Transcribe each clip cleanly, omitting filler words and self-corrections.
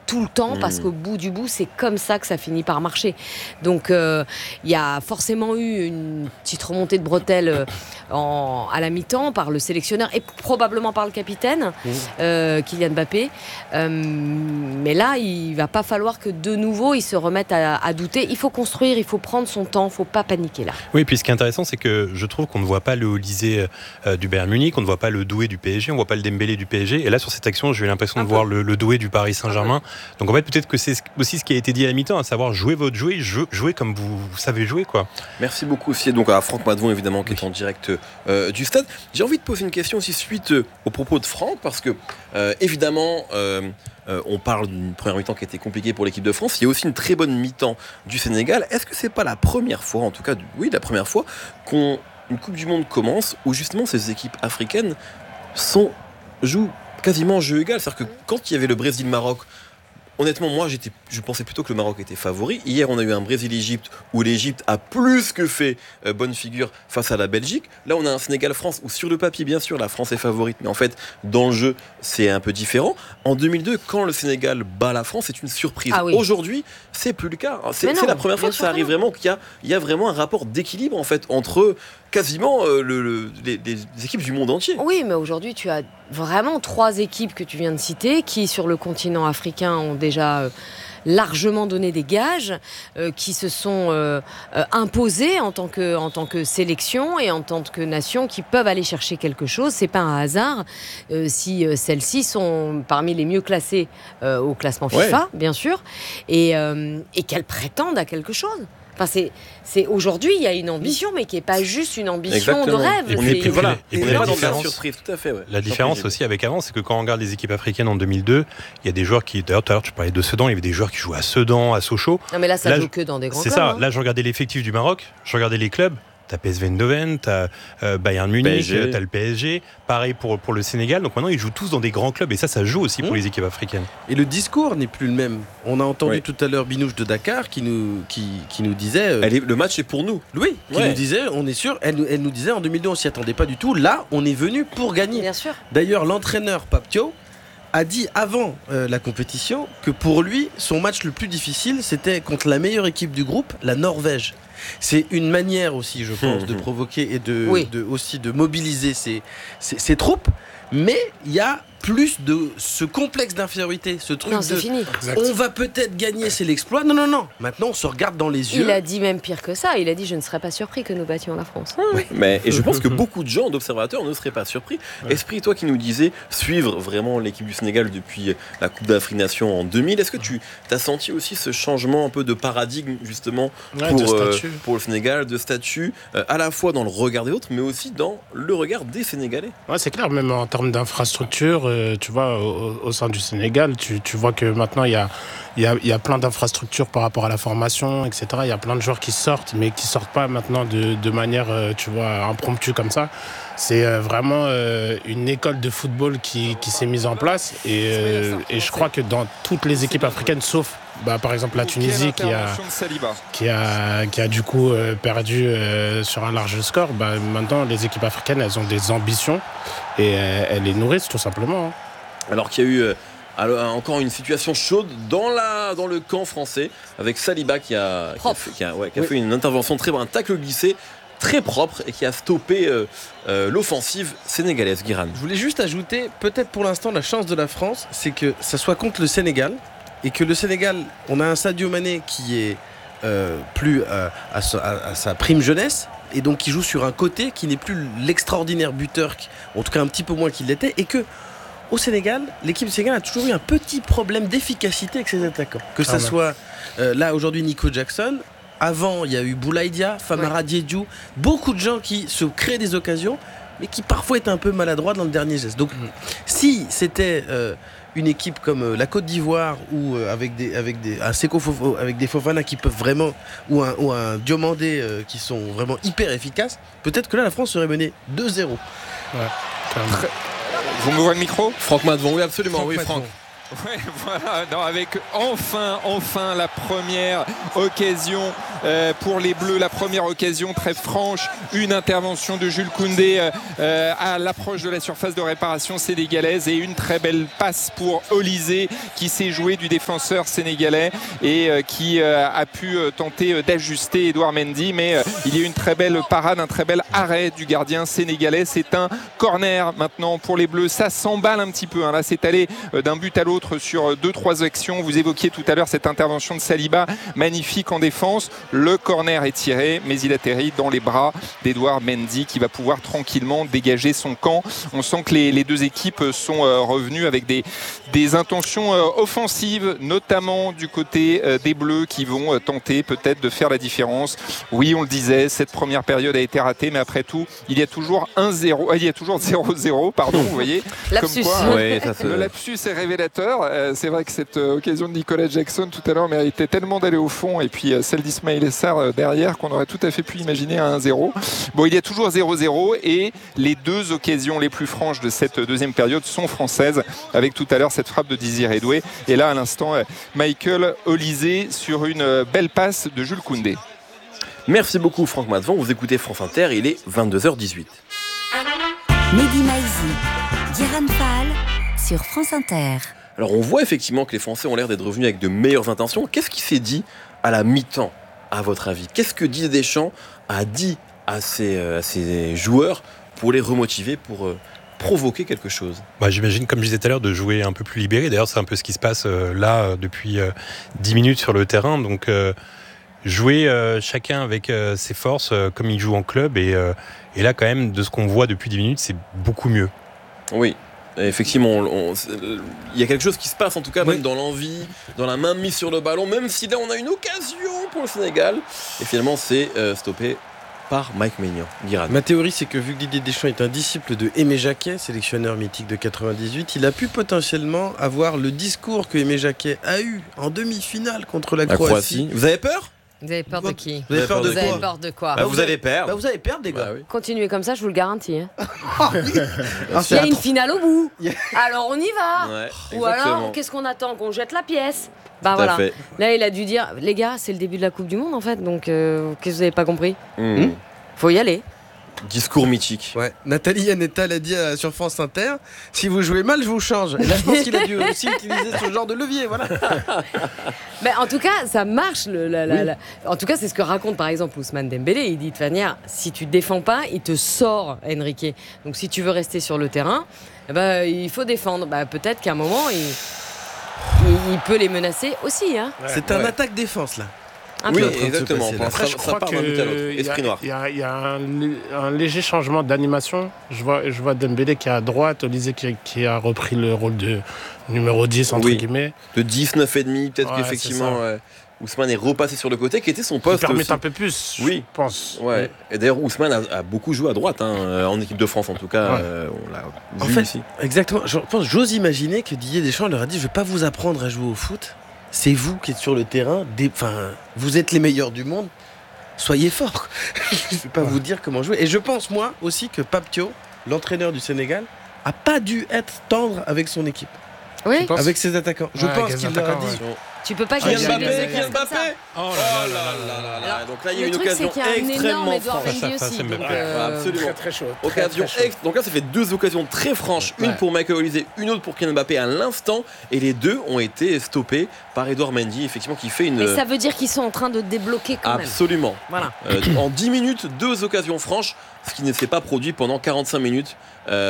tout le temps, parce qu'au bout du bout, c'est comme ça que ça finit par marcher. Donc il y a forcément eu une petite remontée de bretelles à la mi-temps par le sélectionneur et probablement par le capitaine Kylian Mbappé. Mais là, il va pas falloir que de nouveau ils se remettent à douter. Il faut construire, il faut prendre son temps, il faut pas paniquer là. Oui, puis ce qui est intéressant, c'est que je trouve qu'on ne voit pas le Olysée du Bayern Munich, on ne voit pas le Doué du PSG, on ne voit pas le Dembélé du PSG. Et là, sur cette action, j'ai eu l'impression de voir le Doué du Paris Saint-Germain. Donc en fait, peut-être que c'est aussi ce qui a été dit à la mi-temps, à savoir jouer votre jeu, jouer comme vous savez jouer, quoi. Merci beaucoup aussi donc à Franck Madvon, évidemment, qui est en direct du stade. J'ai envie de poser une question aussi suite aux propos de Franck, parce que évidemment on parle d'une première mi-temps qui a été compliquée pour l'équipe de France. Il y a aussi une très bonne mi-temps du Sénégal. Est-ce que c'est pas la première fois, en tout cas oui, la première fois qu'une Coupe du Monde commence où justement ces équipes africaines jouent quasiment jeu égal? C'est-à-dire que quand il y avait le Brésil-Maroc, honnêtement, moi, je pensais plutôt que le Maroc était favori. Hier, on a eu un Brésil-Égypte où l'Égypte a plus que fait bonne figure face à la Belgique. Là, on a un Sénégal-France où, sur le papier, bien sûr, la France est favorite, mais en fait, dans le jeu, c'est un peu différent. En 2002, quand le Sénégal bat la France, c'est une surprise. Ah oui. Aujourd'hui, c'est plus le cas. C'est la première fois que ça arrive vraiment, qu'il y a vraiment un rapport d'équilibre, en fait, entre quasiment les équipes du monde entier. Oui, mais aujourd'hui, tu as vraiment 3 équipes que tu viens de citer qui, sur le continent africain, ont déjà largement donné des gages, qui se sont imposées en tant que sélection et en tant que nation, qui peuvent aller chercher quelque chose. C'est pas un hasard si celles-ci sont parmi les mieux classées au classement FIFA, bien sûr, et qu'elles prétendent à quelque chose. Enfin, c'est aujourd'hui, il y a une ambition, mais qui n'est pas juste une ambition de rêve. Et puis la différence, surprise, tout à fait. Ouais. La différence aussi avec avant, c'est que quand on regarde les équipes africaines en 2002, il y a des joueurs qui, d'ailleurs tout à l'heure tu parlais de Sedan, il y avait des joueurs qui jouaient à Sedan, à Sochaux. Non, mais là, ça joue que dans des grands clubs. C'est ça. Là, je regardais l'effectif du Maroc, je regardais les clubs. T'as PSV Eindhoven, t'as Bayern Munich, t'as le PSG. Pareil pour le Sénégal. Donc maintenant, ils jouent tous dans des grands clubs. Et ça joue aussi pour les équipes africaines. Et le discours n'est plus le même. On a entendu tout à l'heure Binouche de Dakar qui nous disait... le match est pour nous. Oui, qui nous disait, on est sûr, elle nous disait en 2002, on s'y attendait pas du tout. Là, on est venu pour gagner. Bien sûr. D'ailleurs, l'entraîneur Papthio a dit avant la compétition que pour lui, son match le plus difficile, c'était contre la meilleure équipe du groupe, la Norvège. C'est une manière aussi, je pense, de provoquer et aussi de mobiliser ces troupes. Mais il y a plus de ce complexe d'infériorité, ce truc c'est fini. On va peut-être gagner, c'est l'exploit. Non. Maintenant, on se regarde dans les yeux. Il a dit même pire que ça. Il a dit je ne serais pas surpris que nous battions la France. Et je pense que beaucoup de gens, d'observateurs, ne seraient pas surpris. Esprit, toi qui nous disais suivre vraiment l'équipe du Sénégal depuis la Coupe d'Afrique Nation en 2000, est-ce que tu as senti aussi ce changement un peu de paradigme justement pour le Sénégal, de statut, à la fois dans le regard des autres, mais aussi dans le regard des Sénégalais? Ouais, c'est clair, même en termes d'infrastructure, tu vois, au sein du Sénégal, tu vois que maintenant il y a plein d'infrastructures par rapport à la formation, etc. Il y a plein de joueurs qui sortent, mais qui sortent pas maintenant de manière, tu vois, impromptue comme ça. C'est vraiment une école de football qui s'est mise en place et je crois que dans toutes les équipes africaines, sauf par exemple la Tunisie qui a du coup perdu sur un large score, maintenant les équipes africaines elles ont des ambitions et elles les nourrissent tout simplement. Alors qu'il y a eu encore une situation chaude dans le camp français avec Saliba qui a fait une intervention très bonne, un tacle glissé très propre et qui a stoppé l'offensive sénégalaise. Guiran. Je voulais juste ajouter, peut-être pour l'instant, la chance de la France, c'est que ça soit contre le Sénégal et que le Sénégal, on a un Sadio Mané qui est plus à sa prime jeunesse et donc qui joue sur un côté qui n'est plus l'extraordinaire buteur, en tout cas un petit peu moins qu'il l'était, et que au Sénégal, l'équipe du Sénégal a toujours eu un petit problème d'efficacité avec ses attaquants. Que ça soit là aujourd'hui Nico Jackson. Avant, il y a eu Boulaïdia, Famara Diédhiou, beaucoup de gens qui se créent des occasions, mais qui parfois étaient un peu maladroits dans le dernier geste. Donc, si c'était une équipe comme la Côte d'Ivoire ou avec un Seko Fofana, avec des Fofana qui peuvent vraiment, ou un Diomandé qui sont vraiment hyper efficaces, peut-être que là, la France serait menée 2-0. Vous m'ouvrez le micro ? Franck Madvon, oui, absolument. Oui, Franck. Ouais, voilà, non, avec enfin la première occasion pour les Bleus, la première occasion très franche, une intervention de Jules Koundé à l'approche de la surface de réparation sénégalaise et une très belle passe pour Olysée qui s'est joué du défenseur sénégalais et qui a pu tenter d'ajuster Edouard Mendy, mais il y a une très belle parade, un très bel arrêt du gardien sénégalais. C'est un corner maintenant pour les Bleus, ça s'emballe un petit peu, hein. Là c'est allé d'un but à l'autre sur 2-3 actions. Vous évoquiez tout à l'heure cette intervention de Saliba, magnifique en défense. Le corner est tiré, mais il atterrit dans les bras d'Edouard Mendy qui va pouvoir tranquillement dégager son camp. On sent que les deux équipes sont revenues avec des intentions offensives, notamment du côté des Bleus qui vont tenter peut-être de faire la différence. Oui, on le disait, cette première période a été ratée, mais après tout, il y a toujours 1-0, il y a toujours 0-0, pardon, vous voyez. Lapsus. Comme quoi, Ouais, le lapsus est révélateur. C'est vrai que cette occasion de Nicolas Jackson tout à l'heure méritait tellement d'aller au fond, et puis celle d'Ismaïla Sarr derrière, qu'on aurait tout à fait pu imaginer à 1-0. Bon, il y a toujours 0-0 et les deux occasions les plus franches de cette deuxième période sont françaises, avec tout à l'heure cette frappe de Désiré Doué et là à l'instant Michael Olysée sur une belle passe de Jules Koundé. Merci beaucoup Franck Matvon, vous écoutez France Inter, il est 22h18. Mehdi Maizi, Diran Fall sur France Inter. Alors on voit effectivement que les Français ont l'air d'être revenus avec de meilleures intentions. Qu'est-ce qui s'est dit à la mi-temps, à votre avis? Qu'est-ce que Didier Deschamps a dit à ses joueurs pour les remotiver, pour provoquer quelque chose? J'imagine, comme je disais tout à l'heure, de jouer un peu plus libéré. D'ailleurs, c'est un peu ce qui se passe là depuis 10 minutes sur le terrain. Donc jouer chacun avec ses forces comme il joue en club. Et là, quand même, de ce qu'on voit depuis 10 minutes, c'est beaucoup mieux. Oui. Effectivement, il y a quelque chose qui se passe en tout cas, même dans l'envie, dans la main mise sur le ballon, même si là on a une occasion pour le Sénégal. Et finalement c'est stoppé par Mike Maignan. Ma théorie, c'est que vu que Didier Deschamps est un disciple de Aimé Jacquet, sélectionneur mythique de 98, il a pu potentiellement avoir le discours que Aimé Jacquet a eu en demi-finale contre la Croatie. Vous avez peur? Vous avez peur de qui? Vous avez peur de Vous avez peur de quoi? Vous allez perdre. Vous allez perdre, les gars. Oui. Continuez comme ça, je vous le garantis. Hein. Ah, Il y a une finale au bout. Alors on y va. Ouais, Ou alors, qu'est-ce qu'on attend? Qu'on jette la pièce? Tout à Voilà. fait. Là, il a dû dire, les gars, c'est le début de la Coupe du Monde en fait, donc qu'est-ce que vous n'avez pas compris? Faut y aller. Discours mythique. Ouais. Nathalie Yanetta l'a dit sur France Inter, si vous jouez mal, je vous change. Et là, je pense qu'il a dû aussi utiliser ce genre de levier. Voilà. Mais en tout cas, ça marche. En tout cas, c'est ce que raconte par exemple Ousmane Dembélé. Il dit de toute manière, si tu défends pas, il te sort Enrique. Donc si tu veux rester sur le terrain, il faut défendre. Peut-être qu'à un moment, il peut les menacer aussi. Hein. Ouais. C'est un attaque-défense là. Oui, exactement. Après, je crois qu'il y a un léger changement d'animation. Je vois Dembélé qui est à droite, Olysée qui a repris le rôle de numéro 10, entre guillemets. De 19,5, peut-être qu'effectivement, Ousmane est repassé sur le côté, qui était son poste. Il permet un peu plus, je pense. Ouais. Et d'ailleurs, Ousmane a beaucoup joué à droite, en équipe de France en tout cas. On l'a vu ici. Exactement. J'ose imaginer que Didier Deschamps leur a dit, je ne vais pas vous apprendre à jouer au foot. C'est vous qui êtes sur le terrain, vous êtes les meilleurs du monde, soyez forts. Je ne vais pas vous dire comment jouer. Et je pense, moi, aussi que Pape Thiaw, l'entraîneur du Sénégal, n'a pas dû être tendre avec son équipe. Oui. Avec ses attaquants. Je pense qu'il leur a dit... Tu peux pas Kylian gagner Mbappé. Oh là. Donc là, il y a une le truc, occasion c'est qu'il y a un énorme extrêmement Edouard franche. Mendy aussi. Donc, Absolument. Très chaud. Occasion Donc là, ça fait deux occasions très franches. Une pour Michael Olysée, une autre pour Kylian Mbappé à l'instant. Et les deux ont été stoppés par Edouard Mendy, effectivement, qui fait une... Mais ça veut dire qu'ils sont en train de débloquer quand même. Absolument. Voilà. En 10 minutes, deux occasions franches, ce qui ne s'est pas produit pendant 45 minutes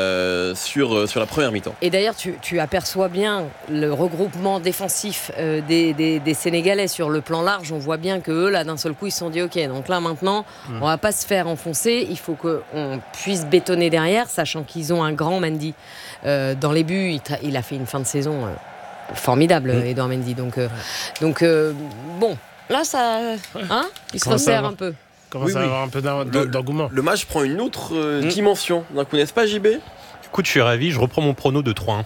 sur la première mi-temps. Et d'ailleurs, tu aperçois bien le regroupement défensif des Sénégalais sur le plan large. On voit bien qu'eux, là, d'un seul coup, ils se sont dit, ok, donc là, maintenant, on va pas se faire enfoncer. Il faut qu'on puisse bétonner derrière, sachant qu'ils ont un grand Mendy. Dans les buts, il a fait une fin de saison formidable, Edouard Mendy. Donc, bon, là, ça, il se resserre un peu. Commence à avoir un peu d'engouement. Le match prend une autre dimension d'un coup, n'est-ce pas, JB? Écoute, je suis ravi, je reprends mon prono de 3-1.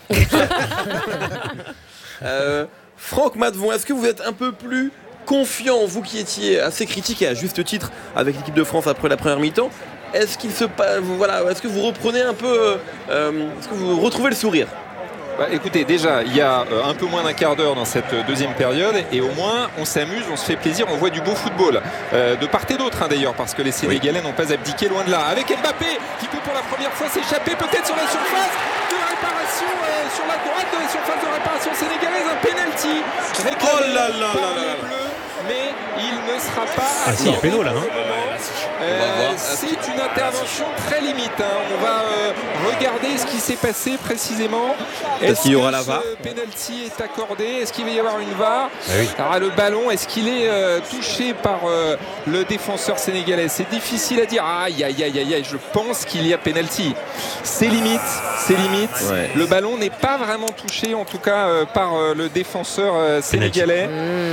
Franck Matvon, est-ce que vous êtes un peu plus confiant, vous qui étiez assez critique et à juste titre avec l'équipe de France après la première mi-temps? Est-ce que vous reprenez un peu, est-ce que vous retrouvez le sourire? Écoutez, déjà, il y a un peu moins d'un quart d'heure dans cette deuxième période et au moins on s'amuse, on se fait plaisir, on voit du beau football de part et d'autre d'ailleurs, parce que les Sénégalais n'ont pas abdiqué, loin de là. Avec Mbappé qui peut pour la première fois s'échapper peut-être sur la surface de réparation, sur la droite de la surface de réparation sénégalaise, un penalty. Oh là là là là. Mais il ne sera pas. Ah si, il y a péno là, non c'est une intervention très limite. On va regarder ce qui s'est passé précisément. Est-ce qu'il y aura la VAR ? Ce penalty est accordé. Est-ce qu'il va y avoir une VAR ? Oui. Alors, le ballon, est-ce qu'il est touché par le défenseur sénégalais ? C'est difficile à dire. Aïe, aïe, aïe, aïe, aïe. Je pense qu'il y a penalty. C'est limite. Ouais. Le ballon n'est pas vraiment touché, en tout cas par le défenseur sénégalais.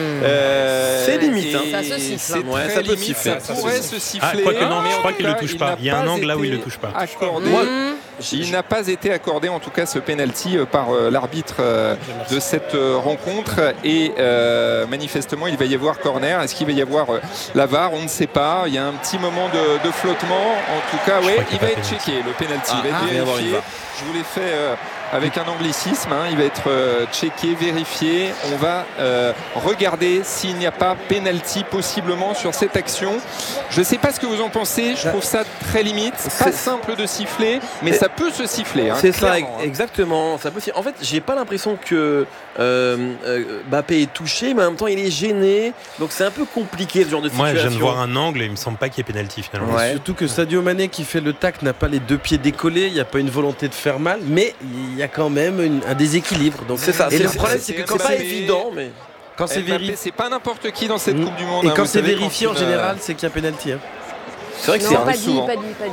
C'est limite. Ça se siffle. Ça peut siffler. Ça pourrait se siffler. Quoique non, mais je en crois tout qu'il ne cas, le touche pas. Il y a un angle là où il ne le touche pas. Accordé. Il n'a pas été accordé, en tout cas, ce penalty par l'arbitre de cette rencontre. Et manifestement, il va y avoir corner. Est-ce qu'il va y avoir la VAR ? On ne sait pas. Il y a un petit moment de flottement. En tout cas, il va être checké. Le penalty va être vérifié. Je vous l'ai fait avec un anglicisme. Il va être checké, vérifié. On va regarder s'il n'y a pas penalty possiblement sur cette action. Je ne sais pas ce que vous en pensez. Je trouve ça très limite. Pas simple de siffler, mais ça peut se siffler. C'est ça, exactement. Ça peut. En fait, j'ai pas l'impression que Mbappé est touché, mais en même temps, il est gêné. Donc c'est un peu compliqué ce genre de situation. Moi, je viens de voir un angle et il me semble pas qu'il y ait pénalty finalement. Ouais. Surtout que Sadio Mané qui fait le tac n'a pas les deux pieds décollés. Il n'y a pas une volonté de faire mal, mais il y a quand même un déséquilibre. Donc c'est ça. Et le problème, c'est que c'est pas évident, mais quand c'est vérifié, c'est pas n'importe qui dans cette Coupe du Monde. Et quand c'est vérifié, en général, c'est qu'il y a pénalty. C'est vrai que c'est pas dit. Non,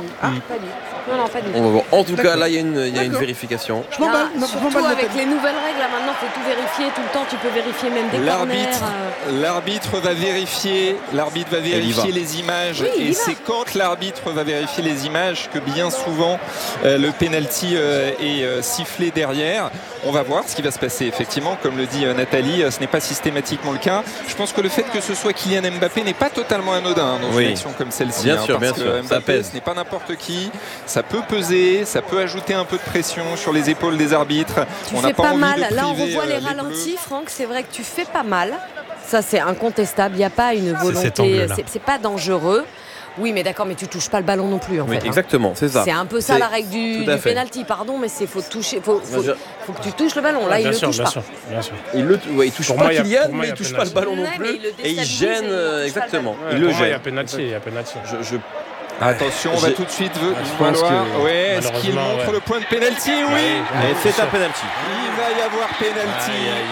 pas dit. En tout cas, là, il y a une vérification. Je m'en bats. Surtout avec les nouvelles règles, là, maintenant, il faut tout vérifier. Tout le temps, tu peux vérifier même des corners. L'arbitre va vérifier les images. Et c'est quand l'arbitre va vérifier les images que bien souvent le penalty est sifflé derrière. On va voir ce qui va se passer. Effectivement, comme le dit Nathalie, ce n'est pas systématiquement le cas. Je pense que le fait que ce soit Kylian Mbappé n'est pas totalement anodin dans une action comme celle-ci. Bien sûr, parce que Mbappé, ce n'est pas n'importe qui. Ça peut peser, ça peut ajouter un peu de pression sur les épaules des arbitres. Tu fais pas mal. Là, on revoit les ralentis, Franck. C'est vrai que tu fais pas mal. Ça, c'est incontestable. Il n'y a pas une volonté. C'est pas dangereux. Oui, mais d'accord, mais tu touches pas le ballon non plus, en fait. Exactement, c'est ça. C'est un peu ça la règle du penalty, pardon, mais c'est faut toucher, faut que tu touches le ballon. Là, il le touche pas. Bien sûr. Il touche pas Kylian, mais il touche pas le ballon non plus, et il gêne exactement. Il le gêne. Il y a penalty. Attention, on va tout de suite est-ce qu'il montre le point de penalty ? Oui. Et c'est un penalty. Il va y avoir penalty.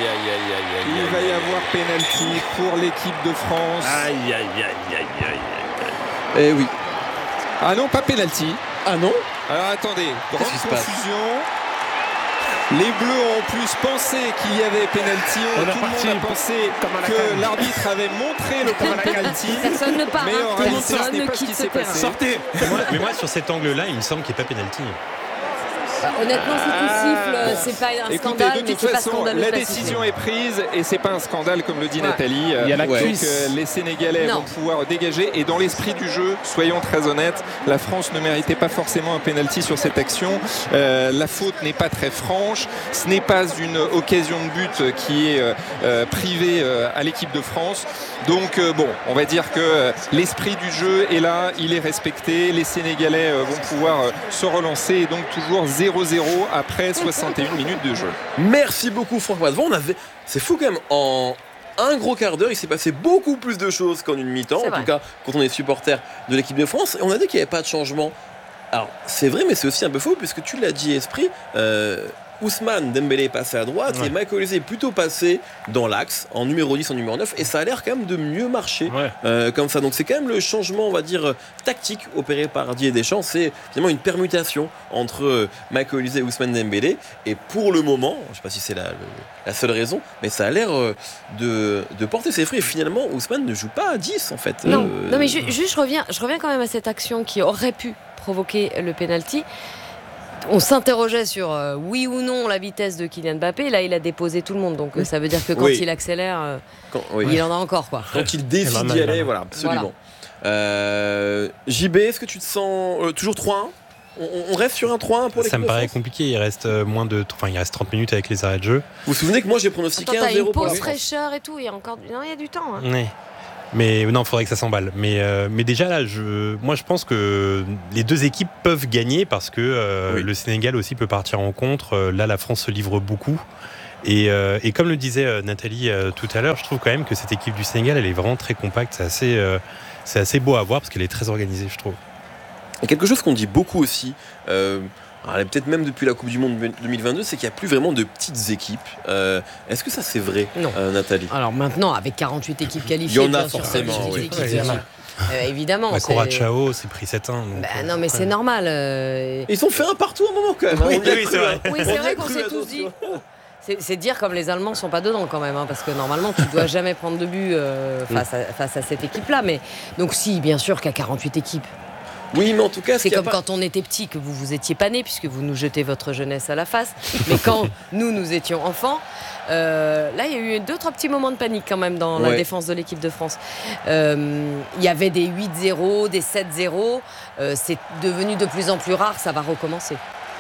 Il va y avoir penalty pour l'équipe de France. Eh oui. Ah non, pas penalty. Ah non ? Alors attendez, grande confusion. Les Bleus ont en plus pensé qu'il y avait penalty. Tout le monde a pensé que l'arbitre avait montré le point de penalty. Personne ne part. Mais en réalité, ce n'est pas ce qui s'est passé. Sortez. Mais moi, sur cet angle-là, il me semble qu'il n'y a pas penalty. Honnêtement, si tu siffles, c'est pas un scandale, de toute façon, la décision est prise et c'est pas un scandale comme le dit Nathalie. Il y a la cuisse. Donc les Sénégalais vont pouvoir dégager et dans l'esprit du jeu, soyons très honnêtes, la France ne méritait pas forcément un penalty sur cette action. La faute n'est pas très franche, ce n'est pas une occasion de but qui est privée à l'équipe de France. Donc on va dire que l'esprit du jeu est là, il est respecté. Les Sénégalais vont pouvoir se relancer et donc toujours 0-0 après 61 minutes de jeu. Merci beaucoup Franck Madvon. C'est fou quand même, en un gros quart d'heure, il s'est passé beaucoup plus de choses qu'en une mi-temps, en tout cas quand on est supporter de l'équipe de France. Et on a dit qu'il n'y avait pas de changement. Alors c'est vrai, mais c'est aussi un peu faux puisque tu l'as dit, Esprit. Ousmane Dembélé est passé à droite et Michael Olise est plutôt passé dans l'axe en numéro 10, en numéro 9 et ça a l'air quand même de mieux marcher comme ça. Donc c'est quand même le changement, on va dire, tactique opéré par Didier Deschamps. C'est finalement une permutation entre Michael Olise et Ousmane Dembélé et pour le moment, je ne sais pas si c'est la seule raison, mais ça a l'air de porter ses fruits et finalement Ousmane ne joue pas à 10 en fait. Non mais juste je reviens quand même à cette action qui aurait pu provoquer le penalty. On s'interrogeait sur oui ou non la vitesse de Kylian Mbappé. Là, il a déposé tout le monde. Donc, ça veut dire que quand il accélère, il en a encore. Quand il décide d'y aller, voilà, absolument. JB, est-ce que tu te sens toujours 3-1 ? On reste sur un 3-1 pour l'équipe Ça me de paraît France. compliqué, il reste il reste 30 minutes avec les arrêts de jeu. Vous vous souvenez que moi j'ai pronostiqué Attends, t'as 1-0 une pour la pause France. fraîcheur et tout, il y a encore non, il y a du temps. Hein. Ouais. Mais non, il faudrait que ça s'emballe. Mais déjà là, moi je pense que les deux équipes peuvent gagner parce que Oui. le Sénégal aussi peut partir en contre. Là, la France se livre beaucoup. Et comme le disait Nathalie tout à l'heure, je trouve quand même que cette équipe du Sénégal, elle est vraiment très compacte. C'est assez beau à voir parce qu'elle est très organisée, je trouve. Et quelque chose qu'on dit beaucoup aussi, peut-être même depuis la Coupe du Monde 2022, c'est qu'il n'y a plus vraiment de petites équipes. Est-ce que ça c'est vrai, Non. Nathalie? Alors maintenant, avec 48 équipes qualifiées, Il y en a bien sûr, forcément, 48 oui. équipes, Ouais, il y en a. évidemment. La c'est- Corachao s'est pris 7-1. donc, Bah, non, mais c'est normal. Ils ont fait un partout à un moment quand même. Oui, On y a oui, cru, c'est vrai. hein. Oui, On c'est y a vrai qu'on cru, s'est tous attention. dit. C'est dire comme les Allemands sont pas dedans quand même, hein, parce que normalement tu dois jamais prendre de but face à cette équipe-là. Mais donc si, bien sûr qu'à 48 équipes. Oui, mais en tout cas, C'est comme quand on était petit, que vous étiez pas né, puisque vous nous jetez votre jeunesse à la face. Mais quand nous étions enfants, là, il y a eu 2-3 petits moments de panique quand même dans la Ouais. défense de l'équipe de France. Il y avait des 8-0, des 7-0. C'est devenu de plus en plus rare, ça va recommencer.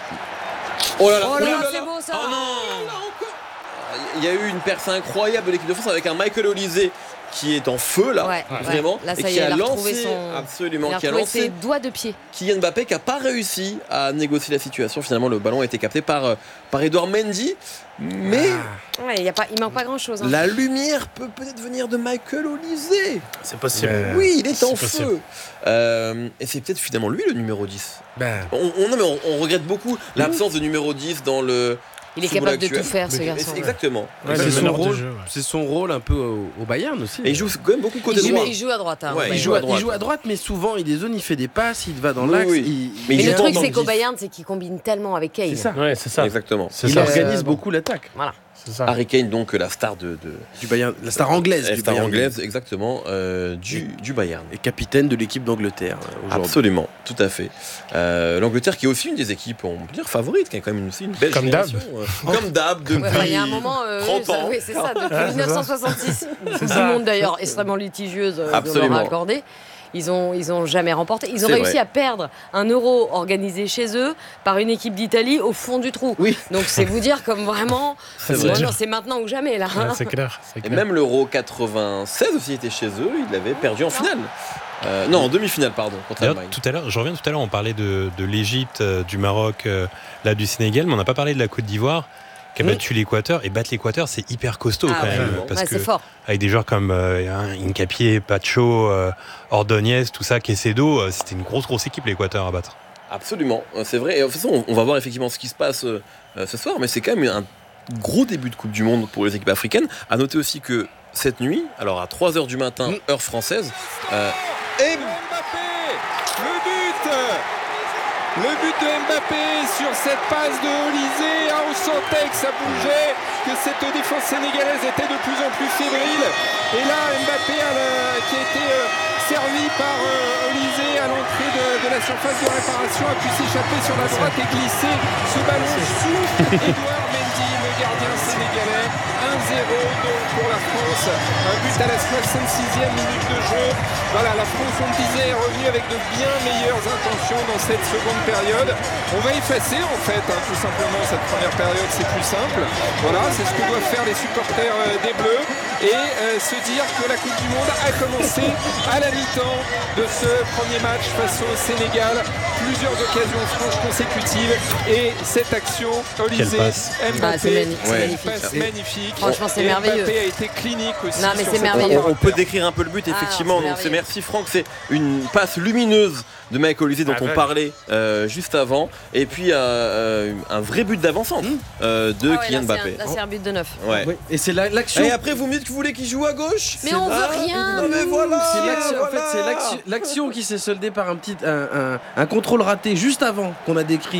Oh là là, Oh là, oh là c'est là. beau ça. Oh non. Il y a eu une percée incroyable de l'équipe de France avec un Michael Olysée qui est en feu là, Ouais, vraiment, Là, et ça y qui est, a il a retrouvé lancé son. absolument, Il a qui a retrouvé ses lancé doigts de pied. Kylian Mbappé qui n'a pas réussi à négocier la situation. Finalement, le ballon a été capté par Edouard Mendy, mais Ouais, il manque pas grand-chose. Hein. la lumière peut peut-être venir de Michael Olysée. C'est possible. Oui, il est en c'est feu. Et c'est peut-être finalement lui le numéro 10. Ben, On regrette beaucoup l'absence de numéro 10 dans le. Il est football capable de actuel. tout faire, ce Mais- garçon. Exactement. ouais, le c'est son meneur de rôle. jeu, ouais. C'est son rôle un peu au Bayern aussi. Et il joue quand même beaucoup côté droit. Il joue à droite. Hein, Ouais, au il Bayern. joue à droite. Il joue à droite, mais souvent il des zones, il fait des passes, il va dans Oui, l'axe. oui. Mais Mais il le joue truc, dans c'est le qu'au 10. Bayern, c'est qu'il combine tellement avec Kane. C'est ça. Ouais, c'est ça. Exactement. C'est Il ça. organise bon. beaucoup l'attaque C'est ça. Harry Kane, donc la star du Bayern, la star anglaise la du star Bayern. anglaise, exactement, du Bayern. Et capitaine de l'équipe d'Angleterre aujourd'hui. Absolument, tout à fait. L'Angleterre qui est aussi une des équipes, on peut dire, favorites, qui a quand même aussi une belle Comme génération. Comme d'hab, depuis Ouais, il y a un moment, 30 ans. oui, c'est ça, depuis Ouais, c'est 1966. Du ça. monde d'ailleurs extrêmement litigieuse, on Absolument. leur a accordé. Ils ont jamais remporté. Ils ont C'est réussi vrai. à perdre un euro organisé chez eux par une équipe d'Italie au fond du trou. Oui. Donc c'est vous dire comme vraiment, C'est vrai. non, c'est maintenant ou jamais là. Ouais, c'est clair. C'est Et clair. même l'Euro 96 aussi était chez eux, ils l'avaient perdu en finale. Non, en demi-finale, pardon, contre D'ailleurs, l'Allemagne. je reviens tout à l'heure, on parlait de l'Égypte, du Maroc, là du Sénégal, mais on n'a pas parlé de la Côte d'Ivoire qui a battu l'Équateur. Et battre l'Équateur, c'est hyper costaud Ah quand ouais. même. Ouais, Parce que c'est fort. avec des joueurs comme Incapié, Pacho, Ordonez, tout ça, Quesedo, c'était une grosse équipe l'Équateur à battre. Absolument, c'est vrai. Et de toute façon, on va voir effectivement ce qui se passe ce soir, mais c'est quand même un gros début de Coupe du Monde pour les équipes africaines. À noter aussi que cette nuit, alors à 3h du matin, heure française, et Mbappé, le but de Mbappé sur cette passe de Olysée. On sentait que ça bougeait, que cette défense sénégalaise était de plus en plus fébrile. Et là, Mbappé qui a été servi par Olysée à l'entrée de la surface de réparation a pu s'échapper sur la droite et glisser ce ballon sous Edouard Mendy, le gardien sénégalais. 1-0 donc pour la France. Un but à la 66e minute de jeu. Voilà, la France, on le disait, est revenue avec de bien meilleures intentions dans cette seconde période. On va effacer en fait, tout simplement, cette première période, c'est plus simple. Voilà, c'est ce que doivent faire les supporters des Bleus et se dire que la Coupe du Monde a commencé à la mi-temps de ce premier match face au Sénégal. Plusieurs occasions franches consécutives et cette action, Olysée, passe. Ah, c'est Mbappé, magnifique. passe magnifique. Franchement, c'est Et merveilleux. Mbappé a été clinique aussi. Non, mais sur c'est cette merveilleux. première on peut mi-temps. décrire un peu le but, effectivement. c'est Donc c'est merveilleux. merci Franck, c'est une passe lumineuse de Mike Olysée dont on parlait juste avant. Et puis un vrai but d'avant-centre de Ah ouais, Kylian là, Mbappé. c'est un but de neuf. Ouais. Oui. Et c'est l'action. Et après, vous me dites que vous voulez qu'il joue à gauche. Mais on veut rien, Non, mais nous. voilà. C'est l'action, en fait, voilà. c'est l'action qui s'est soldée par un contrôle raté juste avant qu'on a décrit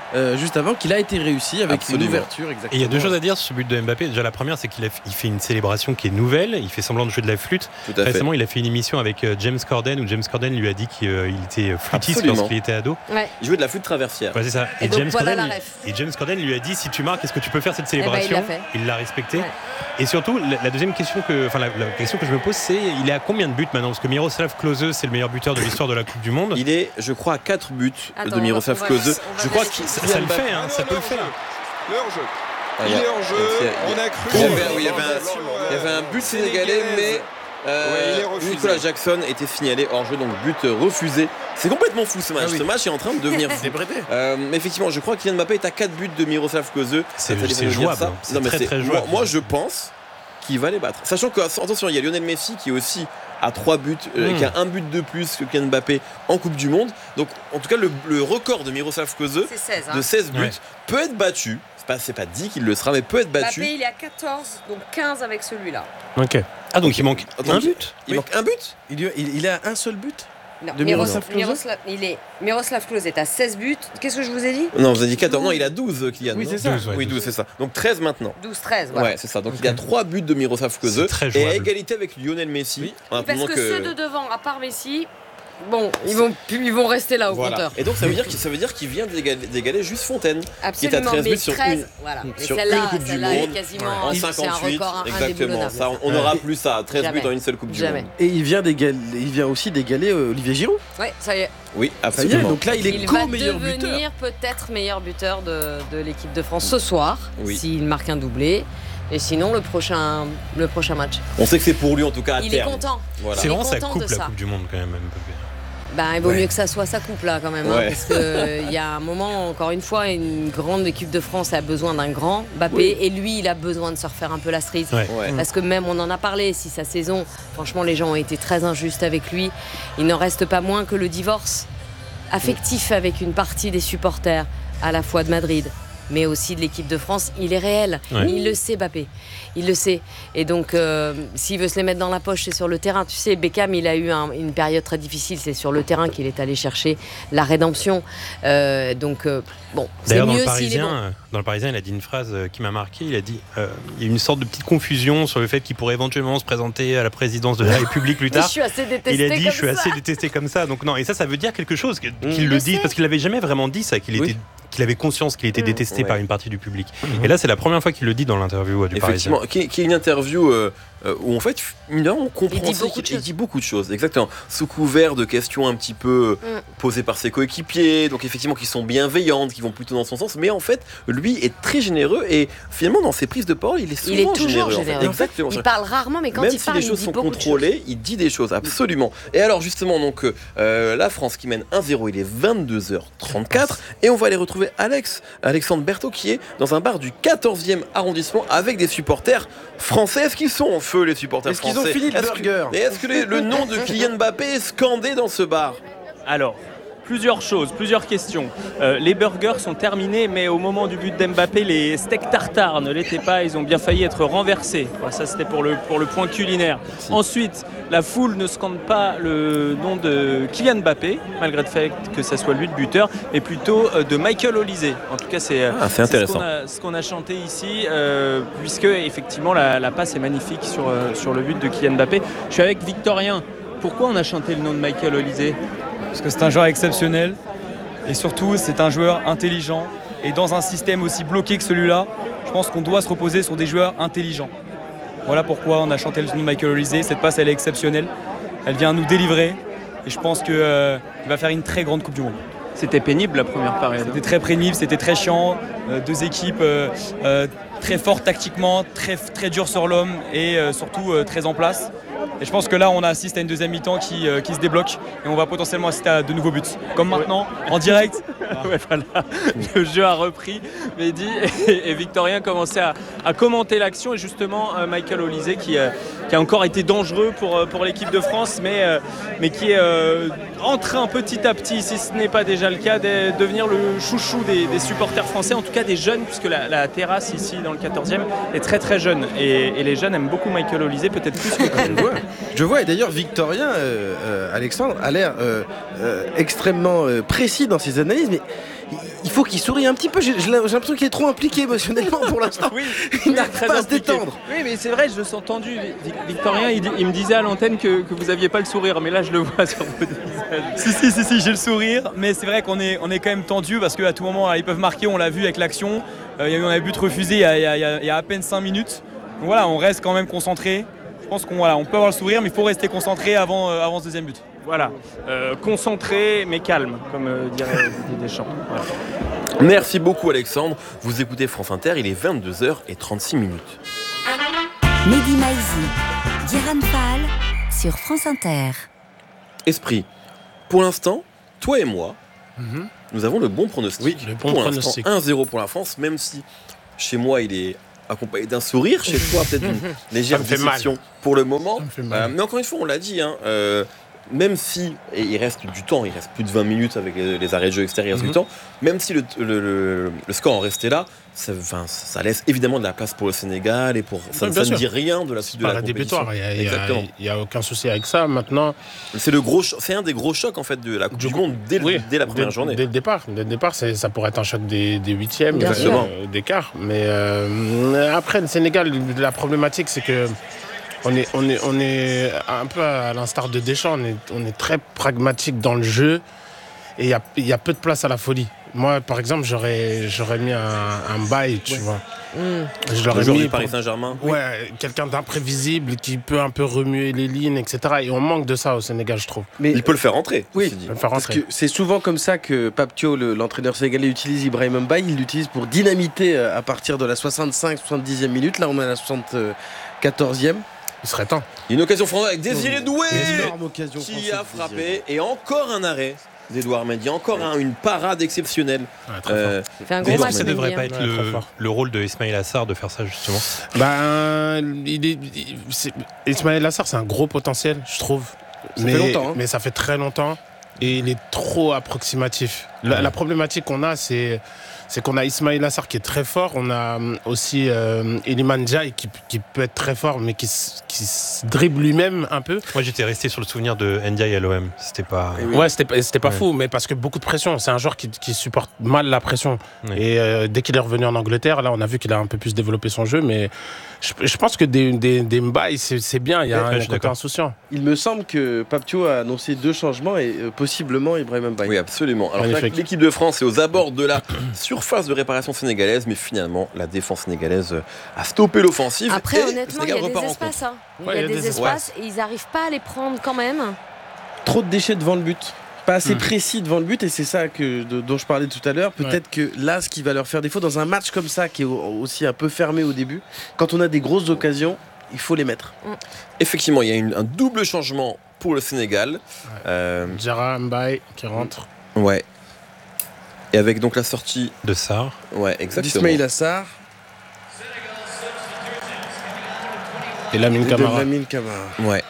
juste avant, qu'il a été réussi avec Absolument. une ouverture. Exactement. Et il y a 2 choses à dire sur ce but de Mbappé. Déjà, la première, c'est qu'il fait une célébration qui est nouvelle. Il fait semblant de jouer de la flûte. Tout à fait. Récemment, il a fait une émission avec James Corden où James Corden lui a dit qu'il était flûtiste Absolument. lorsqu'il était ado. Ouais. Il jouait de la flûte traversière. Ouais, c'est ça. Et donc, voilà la lui, ref. et James Corden lui a dit si tu marques, est-ce que tu peux faire cette ben, célébration? il l'a fait. Il l'a respecté. Ouais. Et surtout, la deuxième question la question que je me pose, c'est il est à combien de buts maintenant? Parce que Miroslav Klose, c'est le meilleur buteur de l'histoire de la Coupe du Monde. Il est, je crois, à 4 buts Attends, de Miroslav on va- Klose. on va Je crois vérifier. qu'il Ça le fait, hein, ça peut le faire. Le hors-jeu. Ah, Il est hors-jeu. On a cru. Il y avait un but sénégalais, mais il est refusé. Nicolas Jackson était signalé hors jeu, donc but refusé. C'est complètement fou ce match. Ah oui. Ce match est en train de devenir fou. Mais effectivement, je crois que Kylian Mbappé est à 4 buts de Miroslav Klose. C'est Ça, ça veut dire jouable. ça. C'est Non, mais très, très jouable. moi, je pense qu'il va les battre. Sachant que, attention, il y a Lionel Messi qui est aussi à 3 buts, qui a un but de plus que Kylian Mbappé en Coupe du Monde. Donc, en tout cas, le record de Miroslav Klose C'est 16. de 16 buts Ouais. peut être battu. C'est pas dit qu'il le sera, mais peut être battu. Mbappé, il est à 14, donc 15 avec celui-là. Ok. Ah, donc il manque Attends, un but? Il manque un but. Il a un seul but. Non, De Miroslav Klose Miroslav Klose est à 16 buts. Qu'est-ce que je vous ai dit? Non, vous avez dit 14. Non, il a 12, Kylian. Oui, non c'est ça. 12, ouais, Oui, 12, c'est ça. Donc 13 maintenant. 12-13, voilà. Ouais, c'est ça. Donc il a 3 buts de Miroslav Klose C'est très et à jouable. égalité avec Lionel Messi. Oui. En Parce attendant que ceux de devant, à part Messi, bon, ils vont rester là au Voilà. compteur. Et donc ça veut dire qu'il vient d'égaler juste Fontaine. Absolument, 13 buts mais sur 13, une- voilà. Mais sur celle-là, une Coupe du celle-là est Monde, quasiment en c'est un 58. record Exactement. indéboulonnable. Ça, on n'aura plus ça. 13 Jamais. buts en une seule Coupe du Jamais. Monde. Et il vient aussi d'égaler Olivier Giroud. Ouais, ça y est. Oui, Ça y est, absolument. donc là il est Il va co-meilleur buteur. devenir peut-être meilleur buteur de l'équipe de France ce soir, Oui. s'il marque un doublé. Et sinon, le prochain match. On sait que c'est pour lui en tout cas à Il est terme. content. Voilà. C'est vraiment sa content coupe, de la ça. Coupe du Monde, quand même. Mbappé. Ben, il vaut Ouais. mieux que ça soit sa coupe là quand même, hein, Ouais. parce qu'il y a un moment, encore une fois, une grande équipe de France a besoin d'un grand Mbappé, et lui, il a besoin de se refaire un peu la cerise. Ouais. Ouais. Parce que même, on en a parlé, si sa saison, franchement, les gens ont été très injustes avec lui, il n'en reste pas moins que le divorce affectif avec une partie des supporters, à la fois de Madrid, mais aussi de l'équipe de France, il est réel. Ouais. Il le sait, Mbappé. Il le sait. Et donc, s'il veut se les mettre dans la poche, c'est sur le terrain. Tu sais, Beckham, il a eu une période très difficile. C'est sur le terrain qu'il est allé chercher la rédemption. Bon, c'est D'ailleurs, mieux s'il est bon. dans le Parisien, il a dit une phrase qui m'a marqué. Il a dit il y a une sorte de petite confusion sur le fait qu'il pourrait éventuellement se présenter à la présidence de la République plus Mais je tard. suis assez détestée Il a dit comme je suis ça. assez détesté comme ça. Donc non, et ça veut dire quelque chose qu'il Il le le dise sait. parce qu'il n'avait jamais vraiment dit ça, Oui. qu'il avait conscience qu'il était détesté Ouais. par une partie du public. Et là, c'est la première fois qu'il le dit dans l'interview du Parisien. Effectivement, qui est une interview où en fait, on comprend Il dit aussi beaucoup de qu'il choses. dit beaucoup de choses, exactement, sous couvert de questions un petit peu posées par ses coéquipiers, donc effectivement qui sont bienveillantes, qui vont plutôt dans son sens, mais en fait, lui est très généreux et finalement dans ses prises de parole, il est souvent Il est toujours généreux. En fait. généreux. Exactement. Il parle rarement, mais quand Même il si parle, les il choses dit sont beaucoup de choses. contrôlées, il dit des choses, absolument. Et alors justement, donc la France qui mène 1-0, il est 22h34, et on va aller retrouver Alexandre Berthaud qui est dans un bar du 14e arrondissement avec des supporters français. Est-ce qu'ils sont en feu, les supporters Est-ce français? qu'ils ont fini le Est-ce que- burger Et est-ce que le nom de Kylian Mbappé est scandé dans ce bar? Alors, plusieurs choses, plusieurs questions. Les burgers sont terminés, mais au moment du but d'Mbappé, les steaks tartare ne l'étaient pas. Ils ont bien failli être renversés. Voilà, ça, c'était pour le point culinaire. Ensuite, la foule ne scande pas le nom de Kylian Mbappé, malgré le fait que ça soit lui le buteur, mais plutôt de Michael Olise. En tout cas, c'est intéressant. ce qu'on a chanté ici, puisque effectivement la passe est magnifique sur le but de Kylian Mbappé. Je suis avec Victorien. Pourquoi on a chanté le nom de Michael Olise ? Parce que c'est un joueur exceptionnel et surtout c'est un joueur intelligent, et dans un système aussi bloqué que celui-là, je pense qu'on doit se reposer sur des joueurs intelligents. Voilà pourquoi on a chanté le nom de Michael Olise. Cette passe, elle est exceptionnelle, elle vient nous délivrer et je pense qu'il va faire une très grande Coupe du Monde. C'était pénible la première période. C'était très pénible, c'était très chiant, deux équipes très fortes tactiquement, très dures sur l'homme et surtout très en place. Et je pense que là, on assiste à une deuxième mi-temps qui se débloque et on va potentiellement assister à de nouveaux buts. Comme maintenant, en direct. Ouais, voilà. Le jeu a repris. Mehdi et Victorien commençaient à commenter l'action, et justement Michael Olise qui a encore été dangereux pour l'équipe de France, mais qui est en train petit à petit, si ce n'est pas déjà le cas, de devenir le chouchou des supporters français, en tout cas des jeunes, puisque la terrasse ici dans le 14e est très très jeune, et les jeunes aiment beaucoup Michael Olise, peut-être plus que Je vois, et d'ailleurs Victorien, Alexandre, a l'air extrêmement précis dans ses analyses, mais il il faut qu'il sourie un petit peu. J'ai l'impression qu'il est trop impliqué émotionnellement pour l'instant. Oui, il n'arrive pas à se détendre. Oui, mais c'est vrai, je le sens tendu. Victorien, il me disait à l'antenne que vous n'aviez pas le sourire, mais là je le vois sur votre visage. Si, j'ai le sourire, mais c'est vrai qu'on est quand même tendu parce qu'à tout moment, ils peuvent marquer, on l'a vu avec l'action. On a un but refusé il y a à peine 5 minutes. Donc voilà, on reste quand même concentré. Je pense qu'on peut avoir le sourire, mais il faut rester concentré avant ce deuxième but. Voilà, concentré mais calme, comme dirait Didier Deschamps. Voilà. Merci beaucoup Alexandre. Vous écoutez France Inter, il est 22h36. Mehdi Maizi, Diran Fall sur France Inter. Esprit, pour l'instant, toi et moi, nous avons le bon pronostic. Oui, le bon pronostic. 1-0 pour la France, même si chez moi il est accompagné d'un sourire, chez toi peut-être une légère déception pour le moment. Mais encore une fois, on l'a dit, même si, et il reste du temps, il reste plus de 20 minutes avec les arrêts de jeu extérieurs du temps, même si le score en restait là, ça laisse évidemment de la place pour le Sénégal et pour ça ne dit rien de la suite de la compétition. Il n'y a aucun souci avec ça. Maintenant, c'est un des gros chocs en fait de la Coupe du Monde dès la première journée. Dès le départ, ça pourrait être un choc des huitièmes, des quarts. Mais après, le Sénégal, la problématique, c'est que on est un peu à l'instar de Deschamps, on est très pragmatique dans le jeu et il y a peu de place à la folie. Moi, par exemple, j'aurais mis un bail, tu vois. Je l'aurais mis du Paris Saint-Germain. Ouais, quelqu'un d'imprévisible qui peut un peu remuer les lignes, etc. Et on manque de ça au Sénégal, je trouve. Mais il peut le faire rentrer. Oui, parce que c'est souvent comme ça que Pape Thiaw, l'entraîneur sénégalais, utilise Ibrahim Mbaye. Il l'utilise pour dynamiter à partir de la 65-70e minute. Là, on est à la 74e. Il serait temps. Une occasion franche avec Désiré Doué qui a frappé. Et encore un arrêt d'Edouard Mendy. Encore une parade exceptionnelle. Fait un gros match. Ça ne devrait pas être le rôle de Ismaïla Assar de faire ça justement. Ismaïla Assar, c'est un gros potentiel, je trouve. Ça fait longtemps. Mais ça fait très longtemps. Et il est trop approximatif. La problématique qu'on a, c'est qu'on a Ismaïla Assar qui est très fort. On a aussi Iliman Ndiaye qui peut être très fort, mais qui se dribble lui-même un peu. Moi, j'étais resté sur le souvenir de Ndiaye à l'OM. C'était pas... Ouais, c'était pas fou, mais parce que beaucoup de pression. C'est un joueur qui supporte mal la pression. Oui. Et dès qu'il est revenu en Angleterre, là, on a vu qu'il a un peu plus développé son jeu, mais je pense que des Mbaye, c'est bien. Il y a un côté insouciant. Il me semble que Pape Thiaw a annoncé 2 changements et possiblement Ibrahim Mbaye. Oui, absolument. Alors l'équipe de France est aux abords de la surface de réparation sénégalaise, mais finalement, la défense sénégalaise a stoppé l'offensive. Après, honnêtement, il y a des espaces. Il y a des espaces et ils n'arrivent pas à les prendre quand même. Trop de déchets devant le but. Pas assez précis devant le but, et c'est ça dont je parlais tout à l'heure. Peut-être que là, ce qui va leur faire défaut dans un match comme ça, qui est aussi un peu fermé au début, quand on a des grosses occasions, il faut les mettre. Effectivement, il y a un double changement pour le Sénégal. Diarra Mbaye qui rentre. Ouais. Et avec donc la sortie de Sarr. Ouais, exactement. Ismaïla Sarr. Et Lamine Camara. Ouais.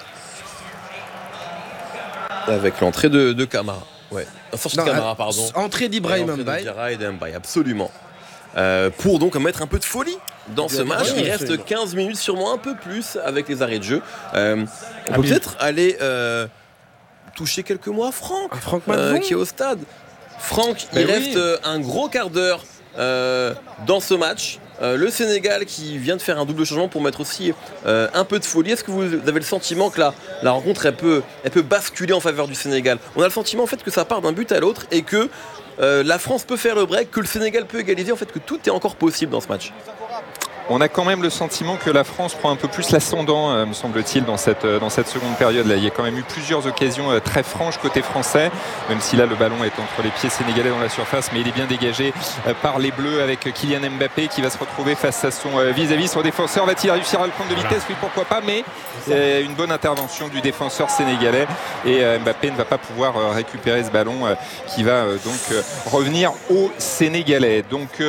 Avec l'entrée de Camara. Ouais. Sortie de Camara, pardon. Entrée d'Ibrahim Mbaye. Diarra et d'Mbaye, absolument. Pour donc mettre un peu de folie dans ce match. Il reste 15 minutes, sûrement un peu plus avec les arrêts de jeu. On peut peut-être aller toucher quelques mots à Franck qui est au stade. Franck, il reste un gros quart d'heure dans ce match. Le Sénégal qui vient de faire un double changement pour mettre aussi un peu de folie. Est-ce que vous avez le sentiment que la rencontre elle peut basculer en faveur du Sénégal? On a le sentiment en fait que ça part d'un but à l'autre et que la France peut faire le break, que le Sénégal peut égaliser, en fait que tout est encore possible dans ce match. On a quand même le sentiment que la France prend un peu plus l'ascendant, me semble-t-il, dans cette seconde période. Là, il y a quand même eu plusieurs occasions très franches côté français, même si là le ballon est entre les pieds sénégalais dans la surface, mais il est bien dégagé par les Bleus avec Kylian Mbappé qui va se retrouver face à son vis-à-vis. Son défenseur va-t-il réussir à le prendre de vitesse? Oui, pourquoi pas, mais une bonne intervention du défenseur sénégalais et Mbappé ne va pas pouvoir récupérer ce ballon qui va donc revenir aux Sénégalais. Donc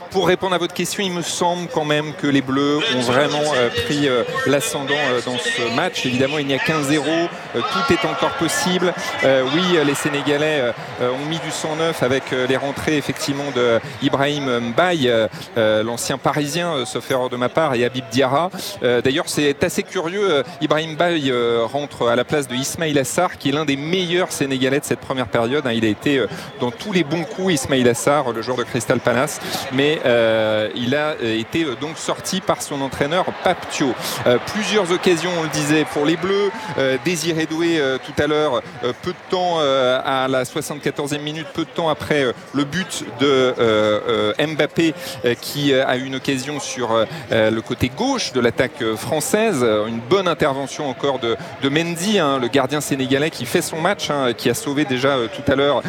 pour répondre à votre question, il me semble quand même que les Bleus ont vraiment pris l'ascendant dans ce match. Évidemment, il n'y a qu'un 0, tout est encore possible. Oui, les Sénégalais ont mis du sang neuf avec les rentrées effectivement de Ibrahim Mbaye, l'ancien parisien, sauf erreur de ma part, et Habib Diarra. D'ailleurs, c'est assez curieux, Ibrahim Mbaye rentre à la place de Ismaïla Sarr, qui est l'un des meilleurs Sénégalais de cette première période. Il a été dans tous les bons coups, Ismaïla Sarr, le joueur de Crystal Palace, mais il a été donc sorti par son entraîneur Pape Thiaw. Plusieurs occasions, on le disait, pour les Bleus. Désiré Doué tout à l'heure, peu de temps à la 74e minute, peu de temps après le but de Mbappé, qui a eu une occasion sur le côté gauche de l'attaque française. Une bonne intervention encore de Mendy, le gardien sénégalais qui fait son match, qui a sauvé déjà tout à l'heure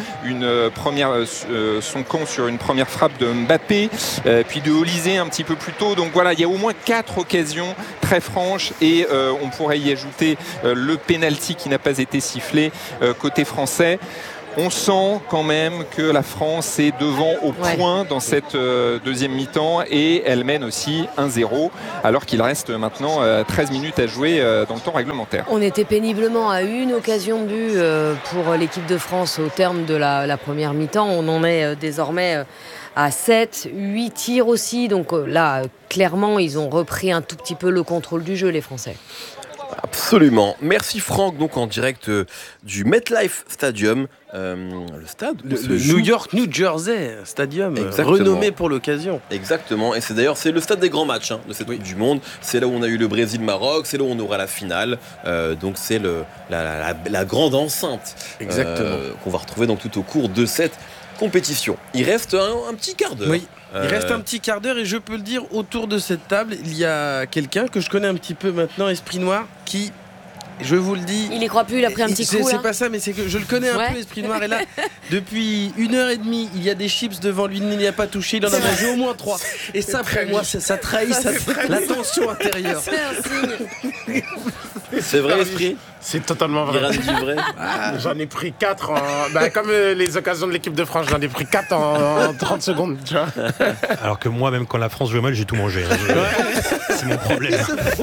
son camp sur une première frappe de Mbappé, puis de Olysée un petit peu plus tôt. Donc voilà, il y a au moins 4 occasions très franches, et on pourrait y ajouter le penalty qui n'a pas été sifflé côté français. On sent quand même que la France est devant au point dans cette deuxième mi-temps, et elle mène aussi 1-0 alors qu'il reste maintenant 13 minutes à jouer dans le temps réglementaire. On était péniblement à une occasion de but pour l'équipe de France au terme de la première mi-temps. On en est désormais à 7, 8 tirs aussi. Donc là, clairement, ils ont repris un tout petit peu le contrôle du jeu, les Français. Absolument. Merci Franck, donc en direct du MetLife Stadium, le stade. Le New York, New Jersey Stadium, renommé pour l'occasion. Exactement, et c'est le stade des grands matchs de cette Coupe du Monde. C'est là où on a eu le Brésil-Maroc, c'est là où on aura la finale. Donc c'est la grande enceinte qu'on va retrouver donc tout au cours de cette compétition. Il reste un petit quart d'heure. Oui. Il reste un petit quart d'heure, et je peux le dire, autour de cette table, il y a quelqu'un que je connais un petit peu maintenant, Esprit Noir, qui, je vous le dis... Il y croit plus, il a pris un petit coup. C'est pas ça, mais c'est que je le connais un peu, Esprit Noir, et là, depuis 1h30, il y a des chips devant lui, il n'y a pas touché, il en a mangé au moins 3. Et ça, pour moi, ça trahit la tension intérieure. C'est un signe. C'est vrai, Esprit ? C'est totalement vrai. J'en ai pris 4 comme les occasions de l'équipe de France, j'en ai pris 4 en 30 secondes, tu vois. Alors que moi, même quand la France jouait mal, j'ai tout mangé. C'est mon problème.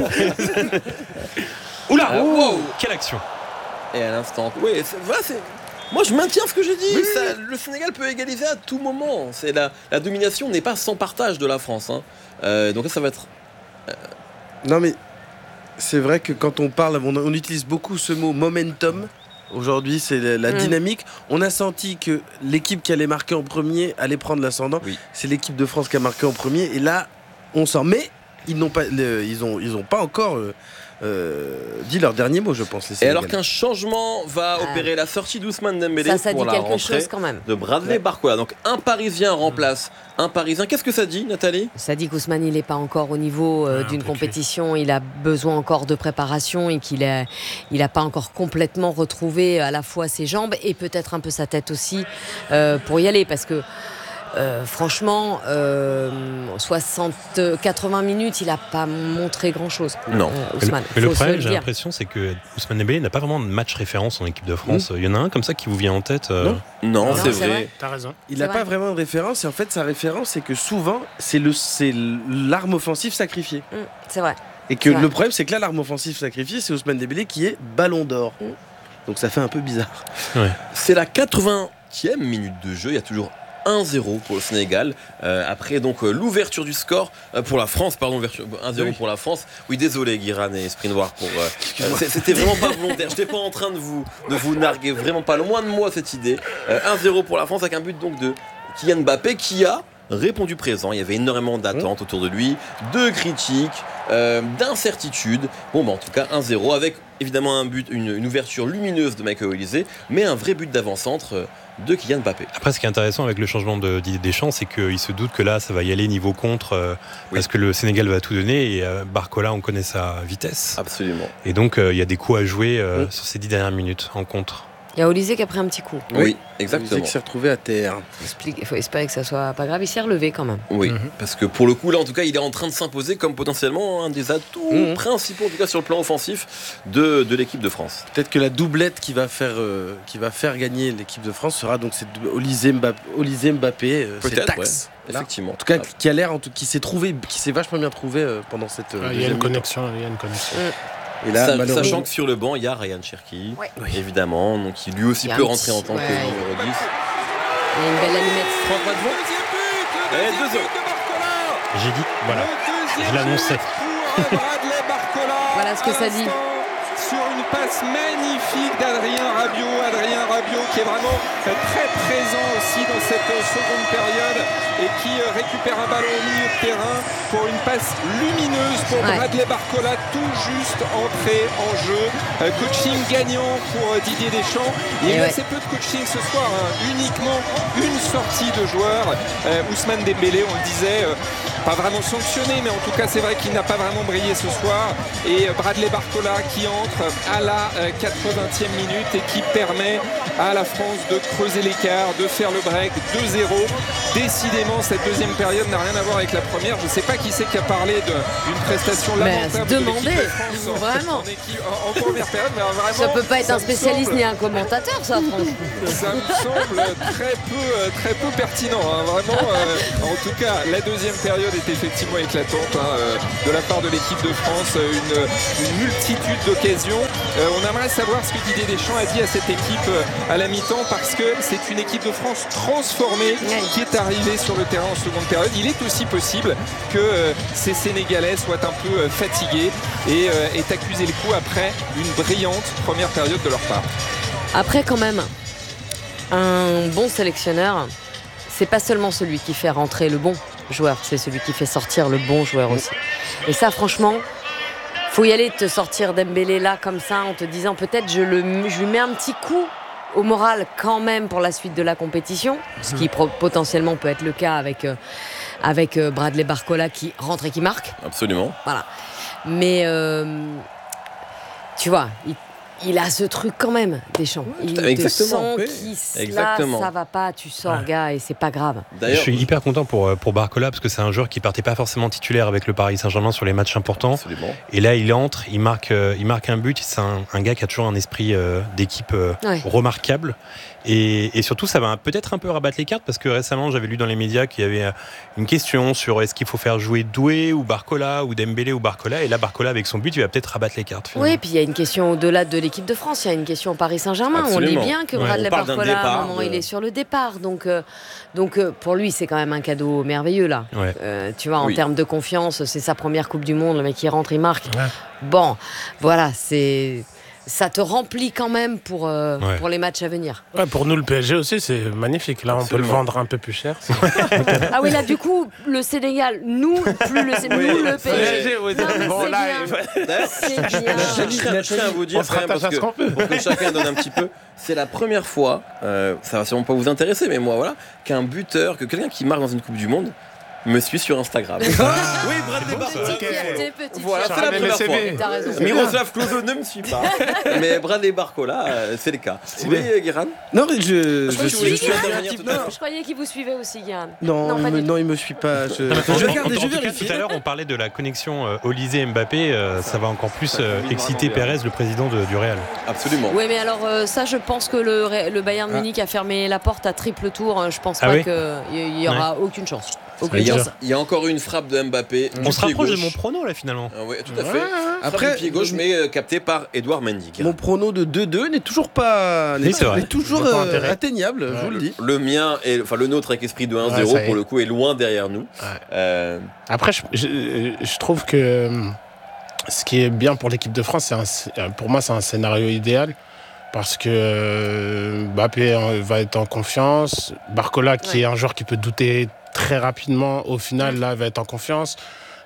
Oula, wow, quelle action. Et à l'instant, moi je maintiens ce que j'ai dit. Le Sénégal peut égaliser à tout moment. C'est la domination n'est pas sans partage de la France. Donc là, ça va être... Non mais... C'est vrai que quand on parle, on utilise beaucoup ce mot momentum. Aujourd'hui, c'est la dynamique. On a senti que l'équipe qui allait marquer en premier allait prendre l'ascendant. Oui. C'est l'équipe de France qui a marqué en premier. Et là, on sent. Mais ils n'ont pas encore dit leur dernier mot, je pense. Et alors qu'un changement va opérer la sortie d'Ousmane Dembélé pour la rentrée de Bradley Barcola. Donc un Parisien remplace un Parisien. Qu'est-ce que ça dit, Nathalie ? Ça dit qu'Ousmane, il n'est pas encore au niveau d'une compétition. Il a besoin encore de préparation, et qu'il n'a pas encore complètement retrouvé à la fois ses jambes et peut-être un peu sa tête aussi pour y aller. Parce que franchement, 80 minutes, il n'a pas montré grand-chose. Non. Ousmane. Mais le problème, j'ai l'impression, c'est que Ousmane Dembélé n'a pas vraiment de match référence en équipe de France. Il y en a un comme ça qui vous vient en tête Non, c'est vrai. T'as raison. Il n'a pas vraiment de référence, et en fait, sa référence, c'est que souvent, c'est l'arme offensive sacrifiée. C'est vrai. Et que le problème, c'est que là, l'arme offensive sacrifiée, c'est Ousmane Dembélé qui est ballon d'or. Donc ça fait un peu bizarre. Ouais. C'est la 80e minute de jeu. Il y a toujours 1-0 pour le Sénégal. Après donc l'ouverture du score pour la France, 1-0 pour la France. Oui, désolé Guiran et Esprit Noir pour. C'était vraiment pas volontaire. Je n'étais pas en train de vous narguer, vraiment pas loin de moi cette idée. 1-0 pour la France avec un but donc de Kylian Mbappé qui a répondu présent. Il y avait énormément d'attentes autour de lui, de critiques, d'incertitudes. En tout cas 1-0 avec évidemment un but, une ouverture lumineuse de Michael Olysée, mais un vrai but d'avant-centre de Kylian Mbappé. Après, ce qui est intéressant avec le changement d'idée Deschamps, c'est qu'il se doute que là, ça va y aller niveau contre, parce que le Sénégal va tout donner, et Barcola, on connaît sa vitesse. Absolument. Et donc, il y a des coups à jouer sur ces 10 dernières minutes en contre. Il y a Olysée qui a pris un petit coup. Oui, exactement. Olysée qui s'est retrouvé à terre. Il faut espérer que ça soit pas grave. Il s'est relevé quand même. Oui, parce que pour le coup, là, en tout cas, il est en train de s'imposer comme potentiellement un des atouts principaux, en tout cas sur le plan offensif, de l'équipe de France. Peut-être que la doublette qui va faire gagner l'équipe de France sera donc cette Olysée-Mbappé, c'est Tax. Ouais, effectivement. En tout cas, qui s'est vachement bien trouvé pendant cette. Il y a une connexion. Et là, sachant que sur le banc, il y a Ryan Cherki, évidemment, donc qui lui aussi peut rentrer en tant que numéro 10. Il y a une belle allumette. Franck Matvon. Et 2-0. J'ai dit, voilà, je l'annonçais. Voilà ce que ça dit. Sur une passe magnifique d'Adrien Rabiot qui est vraiment très présent aussi dans cette seconde période et qui récupère un ballon au milieu de terrain pour une passe lumineuse pour Bradley Barcola, tout juste entré en jeu. Coaching gagnant pour Didier Deschamps. Il y a eu assez peu de coaching ce soir, uniquement une sortie de joueur. Ousmane Dembélé, on le disait, pas vraiment sanctionné, mais en tout cas c'est vrai qu'il n'a pas vraiment brillé ce soir. Et Bradley Barcola qui entre à la 80e minute et qui permet à la France de creuser l'écart, de faire le break 2-0. Décidément, cette deuxième période n'a rien à voir avec la première. Je ne sais pas qui c'est qui a parlé d'une prestation lamentable de l'équipe de France vraiment. En première période. Mais vraiment, ça peut pas être un spécialiste ni un commentateur, ça, franchement. Ça me semble très peu pertinent. Vraiment, en tout cas, la deuxième période est effectivement éclatante de la part de l'équipe de France. Une multitude d'occasions. On aimerait savoir ce que Didier Deschamps a dit à cette équipe à la mi-temps, parce que c'est une équipe de France transformée qui est arrivée sur le terrain en seconde période. Il est aussi possible que ces Sénégalais soient un peu fatigués et aient accusé le coup après une brillante première période de leur part. Après, quand même, un bon sélectionneur, c'est pas seulement celui qui fait rentrer le bon joueur, c'est celui qui fait sortir le bon joueur aussi. Et ça, franchement, faut y aller, te sortir Dembélé là comme ça en te disant peut-être je lui mets un petit coup au moral quand même pour la suite de la compétition, ce qui potentiellement peut être le cas avec Bradley Barcola qui rentre et qui marque. Absolument. Voilà. Mais tu vois, il a ce truc quand même, Deschamps. Il te sent là, ça va pas, tu sors, gars, et c'est pas grave. Je suis hyper content pour Barcola, parce que c'est un joueur qui partait pas forcément titulaire avec le Paris Saint-Germain sur les matchs importants. Absolument. Et là, il entre, il marque un but. C'est un gars qui a toujours un esprit d'équipe remarquable. Et surtout, ça va peut-être un peu rabattre les cartes, parce que récemment, j'avais lu dans les médias qu'il y avait une question sur est-ce qu'il faut faire jouer Doué ou Barcola, ou Dembélé ou Barcola. Et là, Barcola, avec son but, il va peut-être rabattre les cartes. Finalement. Oui, puis il y a une question au-delà de l'équipe de France, il y a une question au Paris Saint-Germain. Absolument. On lit bien que Bradley Barcola, à un moment, il est sur le départ. Donc pour lui, c'est quand même un cadeau merveilleux, là. Ouais. Tu vois, en termes de confiance, c'est sa première Coupe du Monde, le mec qui rentre, il marque. Ouais. Bon, voilà, ça te remplit quand même pour les matchs à venir. Ouais, pour nous, le PSG aussi, c'est magnifique. Là, on peut le vendre un peu plus cher. Ah oui, là, du coup, le Sénégal, nous, plus le Sénégal, nous, le PSG. C'est bien. Je tiens à vous dire, pour que chacun donne un petit peu, c'est la première fois, ça va sûrement pas vous intéresser, mais moi, voilà, qu'un buteur, que quelqu'un qui marque dans une Coupe du Monde me suit sur Instagram. Oui, Bradley Barcola. Voilà, c'est la première fois. Miroslav Klose ne me suit pas. Mais Bradley Barcola, c'est le cas. Oui, Guérin ? Non, je suis Je croyais qu'il vous suivait aussi, Guérin. Non, il me suit pas. Je vérifie. Tout à l'heure, on parlait de la connexion Olysée-Mbappé. Ça va encore plus exciter Pérez, le président du Real. Absolument. Oui, mais alors ça, je pense que le Bayern Munich a fermé la porte à triple tour. Je pense pas qu'il y aura aucune chance. Il y a encore une frappe de Mbappé. On se rapproche de mon prono là finalement. Oui, tout à fait. Après, pied gauche, mais capté par Edouard Mendy. Mon prono de 2-2 n'est toujours pas atteignable, je vous le dis. Le mien, le nôtre avec esprit de 1-0 pour le coup est loin derrière nous. Après, je trouve que ce qui est bien pour l'équipe de France, pour moi, c'est un scénario idéal. Parce que Mbappé va être en confiance. Barcola, qui est un joueur qui peut douter très rapidement, au final, là, va être en confiance.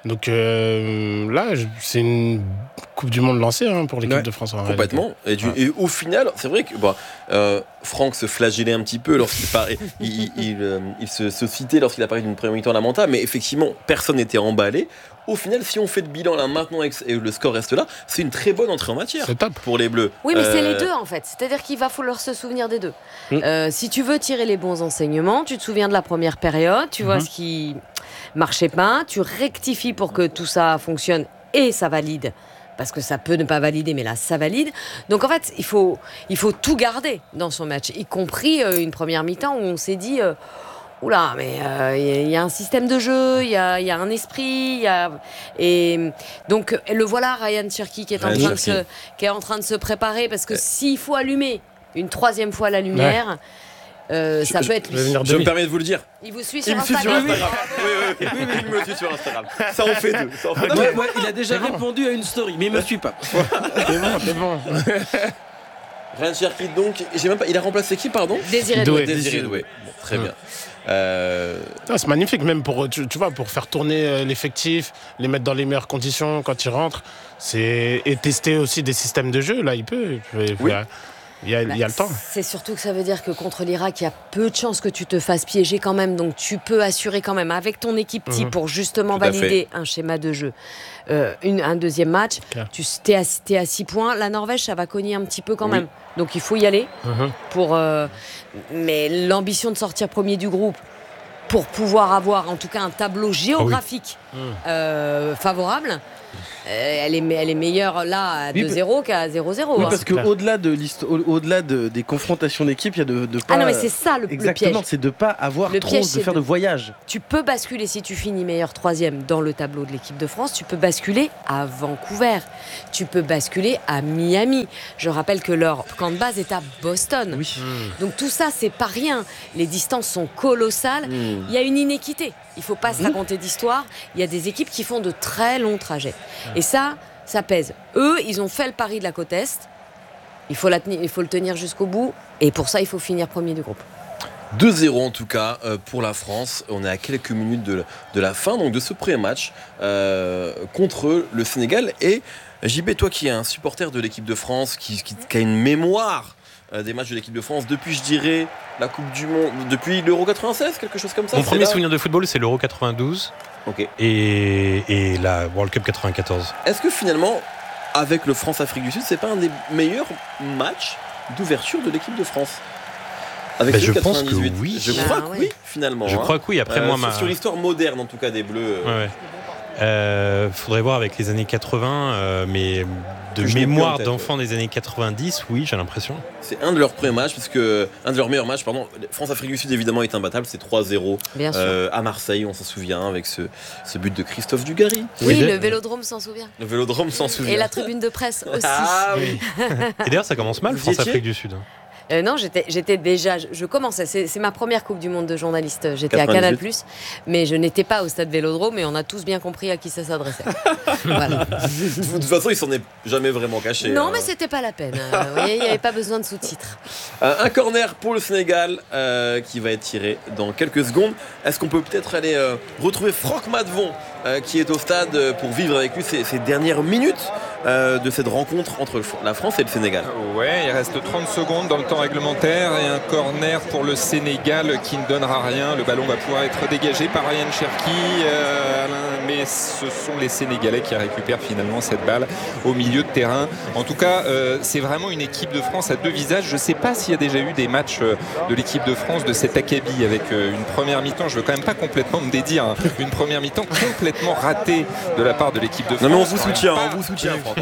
Donc là, c'est une Coupe du Monde lancée pour l'équipe de France. Complètement. Et au final, c'est vrai que Franck se flagellait un petit peu lorsqu'il il se citait lorsqu'il apparaît d'une première mi-temps lamentable, mais effectivement, personne n'était emballé. Au final, si on fait le bilan là maintenant et le score reste là, c'est une très bonne entrée en matière pour les Bleus. Oui, mais c'est les deux en fait. C'est-à-dire qu'il va falloir se souvenir des deux. Si tu veux tirer les bons enseignements, tu te souviens de la première période, tu vois ce qui marchait pas, tu rectifies pour que tout ça fonctionne et ça valide. Parce que ça peut ne pas valider, mais là, ça valide. Donc, en fait, il faut tout garder dans son match, y compris une première mi-temps où on s'est dit oula, mais il y a un système de jeu, il y a un esprit, et donc le voilà, Ryan Cherki qui est en train de se préparer, parce que s'il faut allumer une troisième fois la lumière. Ça peut être lui. Je me permets de vous le dire. Il vous suit sur Instagram. Oui, il me suit sur Instagram. Ça en fait deux. Moi, il a déjà répondu à une story, mais il me suit pas. C'est bon. Ryan Cherki, donc, il a remplacé qui, pardon? Désiré Doué. Bon, très bien. C'est magnifique, même pour, tu vois, pour faire tourner l'effectif, les mettre dans les meilleures conditions quand ils rentrent, et tester aussi des systèmes de jeu. Là, il peut. Il y a le temps. C'est surtout que ça veut dire que contre l'Irak, il y a peu de chances que tu te fasses piéger quand même. Donc tu peux assurer quand même avec ton équipe type pour justement valider un schéma de jeu. Un deuxième match, t'es à 6 points. La Norvège, ça va cogner un petit peu quand même. Donc il faut y aller. Mais l'ambition de sortir premier du groupe pour pouvoir avoir en tout cas un tableau géographique favorable. Elle est meilleure là à 2-0 qu'à 0-0. Oui, parce qu'au-delà des confrontations d'équipe, il y a de pas. Ah non, mais c'est ça le piège. Exactement, c'est de pas avoir faire de voyage. Tu peux basculer, si tu finis meilleur troisième dans le tableau de l'équipe de France, tu peux basculer à Vancouver, tu peux basculer à Miami. Je rappelle que leur camp de base est à Boston. Oui. Donc tout ça, c'est pas rien. Les distances sont colossales. Il y a une inéquité. Il ne faut pas se raconter d'histoire. Il y a des équipes qui font de très longs trajets. Et ça pèse. Eux, ils ont fait le pari de la côte Est. Il faut le tenir jusqu'au bout. Et pour ça, il faut finir premier du groupe. 2-0 en tout cas pour la France. On est à quelques minutes de la fin donc de ce premier match contre le Sénégal. Et JB, toi qui es un supporter de l'équipe de France, qui a une mémoire des matchs de l'équipe de France depuis, je dirais, la Coupe du Monde, depuis l'Euro 96, quelque chose comme ça. Mon premier souvenir de football, c'est l'Euro 92 et la World Cup 94. Est-ce que finalement, avec le France-Afrique du Sud, c'est pas un des meilleurs matchs d'ouverture de l'équipe de France? Avec je pense que oui. Je crois que oui, finalement. Je crois que oui. Après, sur l'histoire moderne, en tout cas, des Bleus. Faudrait voir avec les années 80, mais de mémoire d'enfants des années 90, oui, j'ai l'impression. C'est un de leurs premiers matchs, un de leurs meilleurs matchs, pardon. France-Afrique du Sud, évidemment, est imbattable. C'est 3-0 à Marseille, on s'en souvient, avec ce but de Christophe Dugarry. Oui, le Vélodrome s'en souvient. Le Vélodrome s'en souvient. Et la tribune de presse aussi. Ah oui. Et d'ailleurs, ça commence mal, France-Afrique du Sud. Non, j'étais déjà. Je commençais. C'est ma première Coupe du Monde de journaliste. J'étais à Canal+, mais je n'étais pas au stade Vélodrome. Et on a tous bien compris à qui ça s'adressait. Voilà. De toute façon, il s'en est jamais vraiment caché. Non, mais c'était pas la peine. Vous voyez, il n'y avait pas besoin de sous-titres. Un corner pour le Sénégal qui va être tiré dans quelques secondes. Est-ce qu'on peut peut-être aller retrouver Franck Madvon qui est au stade pour vivre avec lui ces dernières minutes de cette rencontre entre la France et le Sénégal? Ouais, il reste 30 secondes dans le temps réglementaire et un corner pour le Sénégal qui ne donnera rien. Le ballon va pouvoir être dégagé par Ryan Cherki, mais ce sont les Sénégalais qui récupèrent finalement cette balle au milieu de terrain. En tout cas, c'est vraiment une équipe de France à deux visages. Je ne sais pas s'il y a déjà eu des matchs de l'équipe de France de cet acabit avec une première mi-temps. Je ne veux quand même pas complètement me dédire. Une première mi-temps complètement ratée de la part de l'équipe de France. Non mais on vous soutient, Franck.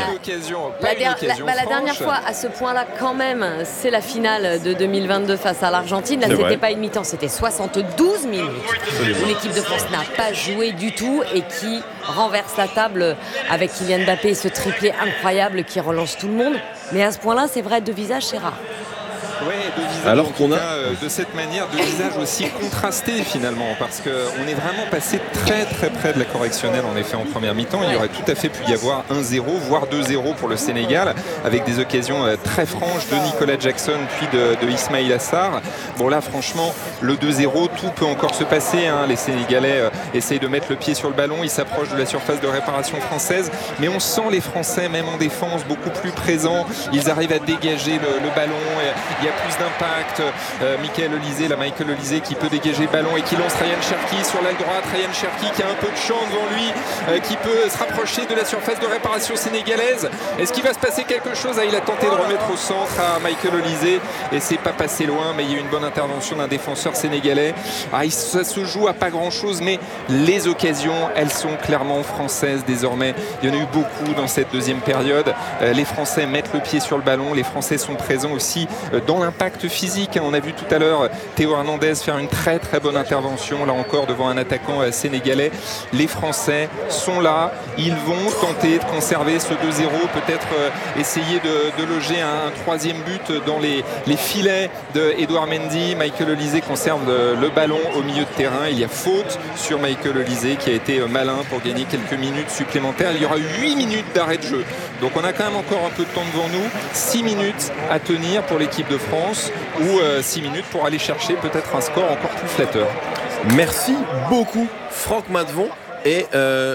La dernière fois, à ce point-là, quand même, c'est la finale de 2022 face à l'Argentine. Là, c'était pas une mi-temps, c'était 72 minutes où l'équipe de France n'a pas joué du tout et qui renverse la table avec Kylian Mbappé et ce triplé incroyable qui relance tout le monde. Mais à ce point-là, c'est vrai, deux visages, c'est rare. Ouais, de visage, alors qu'on a de cette manière, de visage aussi contrasté finalement, parce qu'on est vraiment passé très très près de la correctionnelle en effet en première mi-temps. Il y aurait tout à fait pu y avoir 1-0, voire 2-0 pour le Sénégal, avec des occasions très franches de Nicolas Jackson puis de Ismaïl Assar. Bon là franchement, le 2-0, tout peut encore se passer, hein. Les Sénégalais essayent de mettre le pied sur le ballon, ils s'approchent de la surface de réparation française, mais on sent les Français même en défense beaucoup plus présents. Ils arrivent à dégager le ballon, il y a plus d'impact. Michael Olise qui peut dégager le ballon et qui lance Ryan Cherki sur l'aile droite. Ryan Cherki qui a un peu de champ devant lui, qui peut se rapprocher de la surface de réparation sénégalaise. Est-ce qu'il va se passer quelque chose? Il a tenté de remettre au centre à Michael Olise et c'est pas passé loin, mais il y a eu une bonne intervention d'un défenseur sénégalais. Ça se joue à pas grand chose, mais les occasions, elles sont clairement françaises désormais. Il y en a eu beaucoup dans cette deuxième période. Les Français mettent le pied sur le ballon, les Français sont présents aussi dans l'impact physique. On a vu tout à l'heure Théo Hernandez faire une très très bonne intervention, là encore devant un attaquant sénégalais. Les Français sont là, ils vont tenter de conserver ce 2-0, peut-être essayer de loger un troisième but dans les filets d'Edouard Mendy. Michael Olise conserve le ballon au milieu de terrain. Il y a faute sur Michael Olise qui a été malin pour gagner quelques minutes supplémentaires. Il y aura 8 minutes d'arrêt de jeu, donc on a quand même encore un peu de temps devant nous. 6 minutes à tenir pour l'équipe de France, ou 6 minutes pour aller chercher peut-être un score encore plus flatteur. Merci beaucoup Franck Maddevon, et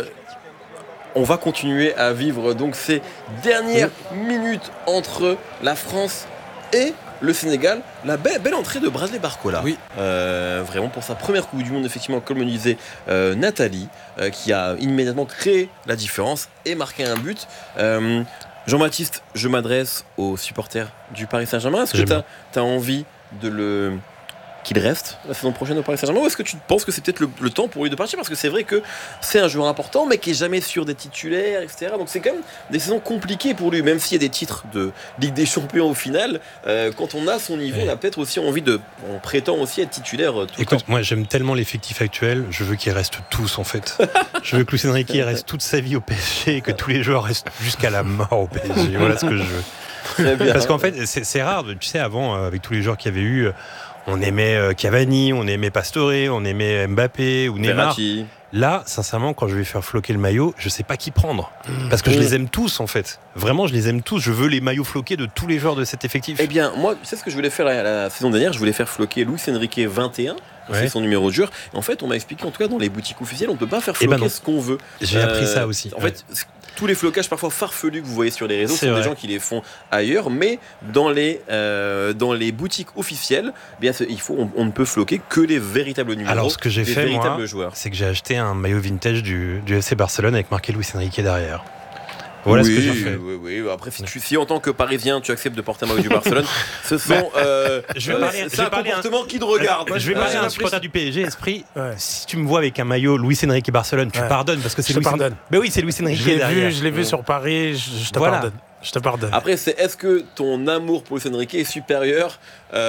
on va continuer à vivre donc ces dernières minutes entre la France et le Sénégal. La belle entrée de Bradley Barcola, oui. Vraiment pour sa première Coupe du Monde, effectivement, comme le disait Nathalie, qui a immédiatement créé la différence et marqué un but. Jean-Baptiste, je m'adresse aux supporters du Paris Saint-Germain. Est-ce que tu as envie qu'il reste la saison prochaine au Paris Saint-Germain, ou est-ce que tu penses que c'est peut-être le temps pour lui de partir? Parce que c'est vrai que c'est un joueur important, mais qui est jamais sûr des titulaires, etc. Donc c'est quand même des saisons compliquées pour lui, même s'il y a des titres de Ligue des Champions au final. Quand on a son niveau, on a peut-être aussi envie on prétend aussi être titulaire tout le temps. Moi j'aime tellement l'effectif actuel, je veux qu'ils restent tous en fait. Je veux que Luis Enrique reste toute sa vie au PSG et que tous les joueurs restent jusqu'à la mort au PSG. Voilà ce que je veux. Très bien. Parce qu'en fait c'est rare, tu sais, avant avec tous les joueurs qu'il y avait eu, on aimait Cavani, on aimait Pastore, on aimait Mbappé ou Neymar. Verratti. Là, sincèrement, quand je vais faire floquer le maillot, je sais pas qui prendre. Parce que je les aime tous, en fait. Vraiment, je les aime tous. Je veux les maillots floqués de tous les joueurs de cet effectif. Eh bien, moi, tu sais ce que je voulais faire la saison dernière? Je voulais faire floquer Luis Enrique 21. C'est son numéro de joueur. Et en fait, on m'a expliqué, en tout cas, dans les boutiques officielles, on ne peut pas faire floquer ce qu'on veut. J'ai appris ça aussi. En fait, tous les flocages parfois farfelus que vous voyez sur les réseaux sont des gens qui les font ailleurs, mais dans les boutiques officielles, bien, on ne peut floquer que les véritables numéros. Alors, ce que j'ai fait, moi, joueurs. c'est que j'ai acheté un maillot vintage du FC Barcelone avec marqué Luis Enrique derrière. Voilà ce que j'ai fait. Oui. Après, si en tant que Parisien, tu acceptes de porter un maillot du Barcelone, ce sont. C'est un comportement qui te regarde. Je vais parler à un supporter du PSG, Esprit. Si tu me vois avec un maillot Luis Enrique Barcelone, tu pardonnes parce que c'est Luis Enrique. Mais oui, c'est Luis Enrique derrière. Je l'ai vu sur Paris, je te pardonne. Je te pardonne. Après, est-ce que ton amour pour Luis Enrique est supérieur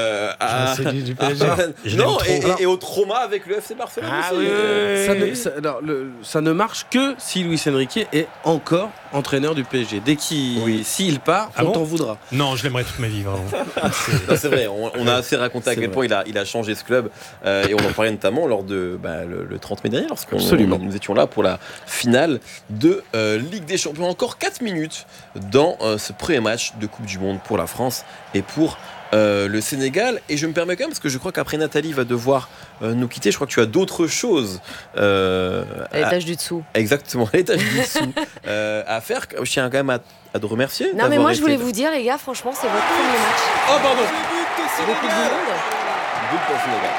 à du PSG. Non, et au trauma avec le FC Barcelone aussi. Ça ne marche que si Luis Enrique est encore entraîneur du PSG. S'il part, on t'en voudra. Non, je l'aimerais toute ma vie, vraiment. C'est vrai, on a assez raconté à quel point il a changé ce club, et on en parlait notamment lors de le 30 mai dernier, lorsqu'on nous étions là pour la finale de Ligue des Champions. Encore 4 minutes dans ce premier match de Coupe du Monde pour la France et pour le Sénégal. Et je me permets quand même, parce que je crois qu'après Nathalie va devoir nous quitter, je crois que tu as d'autres choses à l'étage du dessous. Exactement, à l'étage du dessous à faire. Je tiens quand même à te remercier. Non mais moi je voulais vous dire, les gars, franchement c'est votre premier match. Oh pardon. Le but du monde. But pour le Sénégal.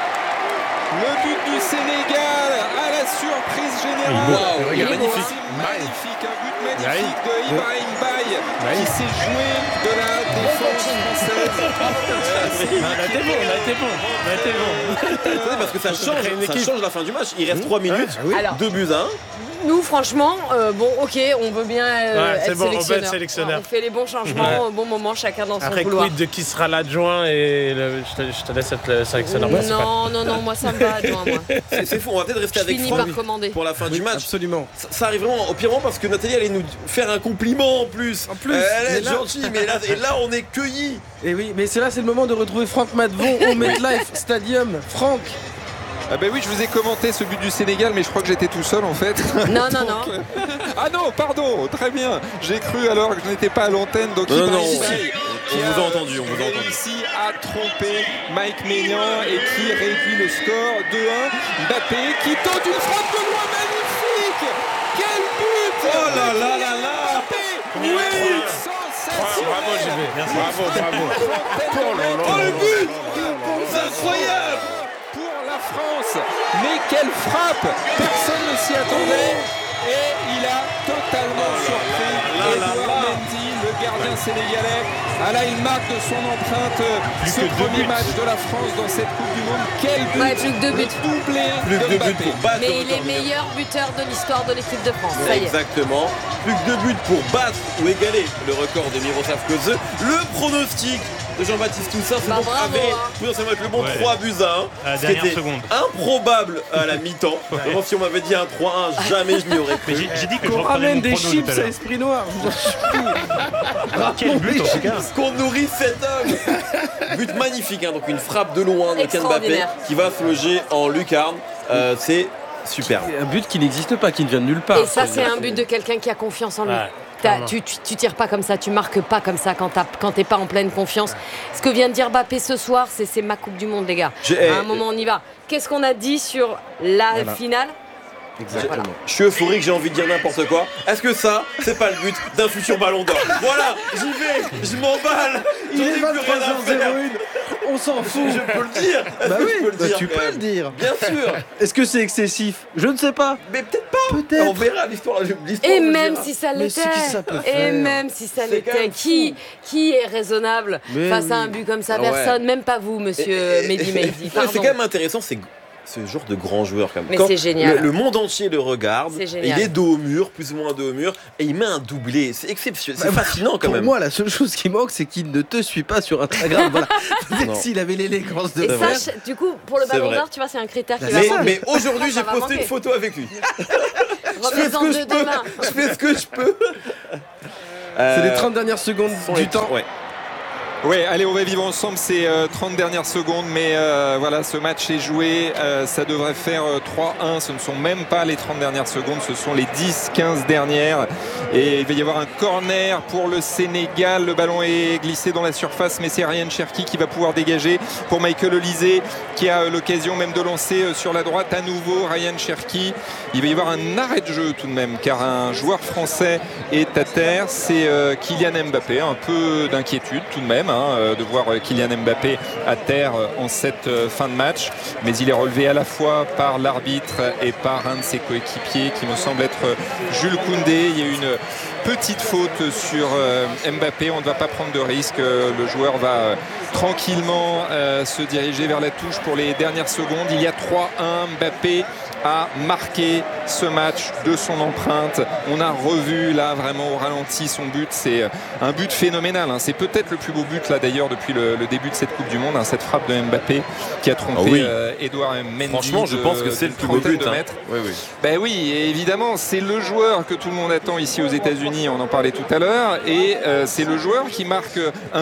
Le but du Sénégal à la surprise générale. Magnifique. Un but magnifique de Ibrahim Baye qui s'est joué de la défense française. Là, t'es bon. Parce que ça change la fin du match. Il reste 3 minutes, 2 buts à 1. Nous, franchement, on veut bien être bon, sélectionneur. On peut être sélectionneur. On fait les bons changements au bon moment, chacun dans son Après, couloir. quid de qui sera l'adjoint et je te laisse être le sélectionneur. Non, moi ça me va, adjoint, moi. C'est fou, on va peut-être rester avec Franck pour la fin du match. Absolument. Ça arrive vraiment au pire moment parce que Nathalie allait nous faire un compliment en plus. Elle est gentille, mais là on est cueilli. Et oui, mais c'est le moment de retrouver Franck Madvon au MetLife Stadium. Franck. Ah ben oui, je vous ai commenté ce but du Sénégal, mais je crois que j'étais tout seul en fait. Non. Ah non, pardon, très bien. J'ai cru alors que je n'étais pas à l'antenne, donc Non, Ibrahim non, Baye on vous a entendu, on vous a entendu. réussi à tromper Mike Maignan et qui réduit le score 2-1. Mbappé qui tente une frappe de loin magnifique. Quel but! Oh là là là là! Oui, sensationnel. Bravo, JB. Bravo. Oh le but! C'est incroyable! Pour la France, mais quelle frappe! Personne ne s'y attendait et il a totalement surpris Edouard Mendy, le gardien sénégalais. Ah là, il marque de son empreinte ce premier match de la France dans cette Coupe du Monde. Quel but! Ouais, plus que 2 buts. Doublé Plus que de 2 buts Mbappé. pour battre. Mais il est meilleur buteur de l'histoire de l'équipe de France. Ça y est. Exactement. Plus que 2 buts pour battre ou égaler le record de Miroslav Klose. Le pronostic de Jean-Baptiste Toussaint, c'est donc bravo, avec hein. potentiellement avec le bon Ouais. 3-1. À la Ce qui dernière était seconde. improbable à la mi-temps. Vraiment, si on m'avait dit un 3-1, jamais je n'y aurais Mais cru. j'ai dit que je Qu'on reprenais ramène mon des prono chips tout à à l'heure. Esprit Noir. Quel but en tout cas. Qu'on nourrit cet homme. But magnifique, hein, donc une frappe de loin de Kylian Mbappé Extraordinaire. qui va se loger en lucarne. C'est super. Un but qui n'existe pas, qui ne vient de nulle part. Et ça, c'est un but de quelqu'un qui a confiance en lui. Ouais, Tu tires pas comme ça, tu marques pas comme ça quand t'es pas en pleine confiance. Ce que vient de dire Mbappé ce soir, c'est ma Coupe du Monde, les gars. À un moment, on y va. Qu'est-ce qu'on a dit sur la finale? Exactement. Je suis euphorique, j'ai envie de dire n'importe quoi. Est-ce que ça, c'est pas le but d'un futur ballon d'or? Voilà, j'y vais, je m'emballe. Il est J'en ai plus rien à faire. 23h01. On s'en fout. Je peux le dire. Est-ce Bah que oui, je peux le dire tu quand peux même le dire. Bien sûr. Est-ce que c'est excessif? Je ne sais pas. Mais peut-être pas. Peut-être. On verra l'histoire. Et nous le même dira. si ça Mais l'était, c'est qui ça peut et faire même si ça C'est quand l'était, même qui est raisonnable Mais face à oui. un but comme ça? Ah ouais. Personne, même pas vous, monsieur Mehdi Maizi. Ouais, c'est quand même intéressant, c'est ce genre de grand joueur quand même. Mais Quand c'est génial. Le monde entier le regarde. C'est génial. Il est dos au mur, plus ou moins dos au mur, et il met un doublé. C'est exceptionnel, c'est fascinant quand Pour même. moi, la seule chose qui manque, c'est qu'il ne te suit pas sur Instagram. Voilà. Non. S'il avait l'élégance de Et le ça, faire. du coup, pour le C'est ballon vrai. d'or, tu vois, c'est un critère qui va Mais, manquer. mais aujourd'hui, Ça j'ai va posté manquer. une photo avec lui. Remets-en deux demain. Je fais ce que je peux. C'est les 30 dernières secondes du temps. Ouais. Ouais, allez, on va vivre ensemble ces 30 dernières secondes, mais voilà, ce match est joué, ça devrait faire 3-1, ce ne sont même pas les 30 dernières secondes, ce sont les 10-15 dernières, et il va y avoir un corner pour le Sénégal, le ballon est glissé dans la surface, mais c'est Ryan Cherki qui va pouvoir dégager pour Michael Olise, qui a l'occasion même de lancer sur la droite à nouveau Ryan Cherki. Il va y avoir un arrêt de jeu tout de même, car un joueur français est à terre, c'est Kylian Mbappé, un peu d'inquiétude tout de même, de voir Kylian Mbappé à terre en cette fin de match, mais il est relevé à la fois par l'arbitre et par un de ses coéquipiers qui me semble être Jules Koundé. Il y a eu une petite faute sur Mbappé, on ne va pas prendre de risque, le joueur va tranquillement se diriger vers la touche pour les dernières secondes. Il y a 3-1, Mbappé a marqué ce match de son empreinte. On a revu là vraiment au ralenti son but, c'est un but phénoménal, hein. C'est peut-être le plus beau but là d'ailleurs depuis le début de cette Coupe du Monde, hein, cette frappe de Mbappé qui a trompé Edouard Mendy. Franchement, je pense que c'est le plus beau but. Oui, oui. Ben oui, et évidemment, c'est le joueur que tout le monde attend ici aux États-Unis, on en parlait tout à l'heure, et c'est le joueur qui marque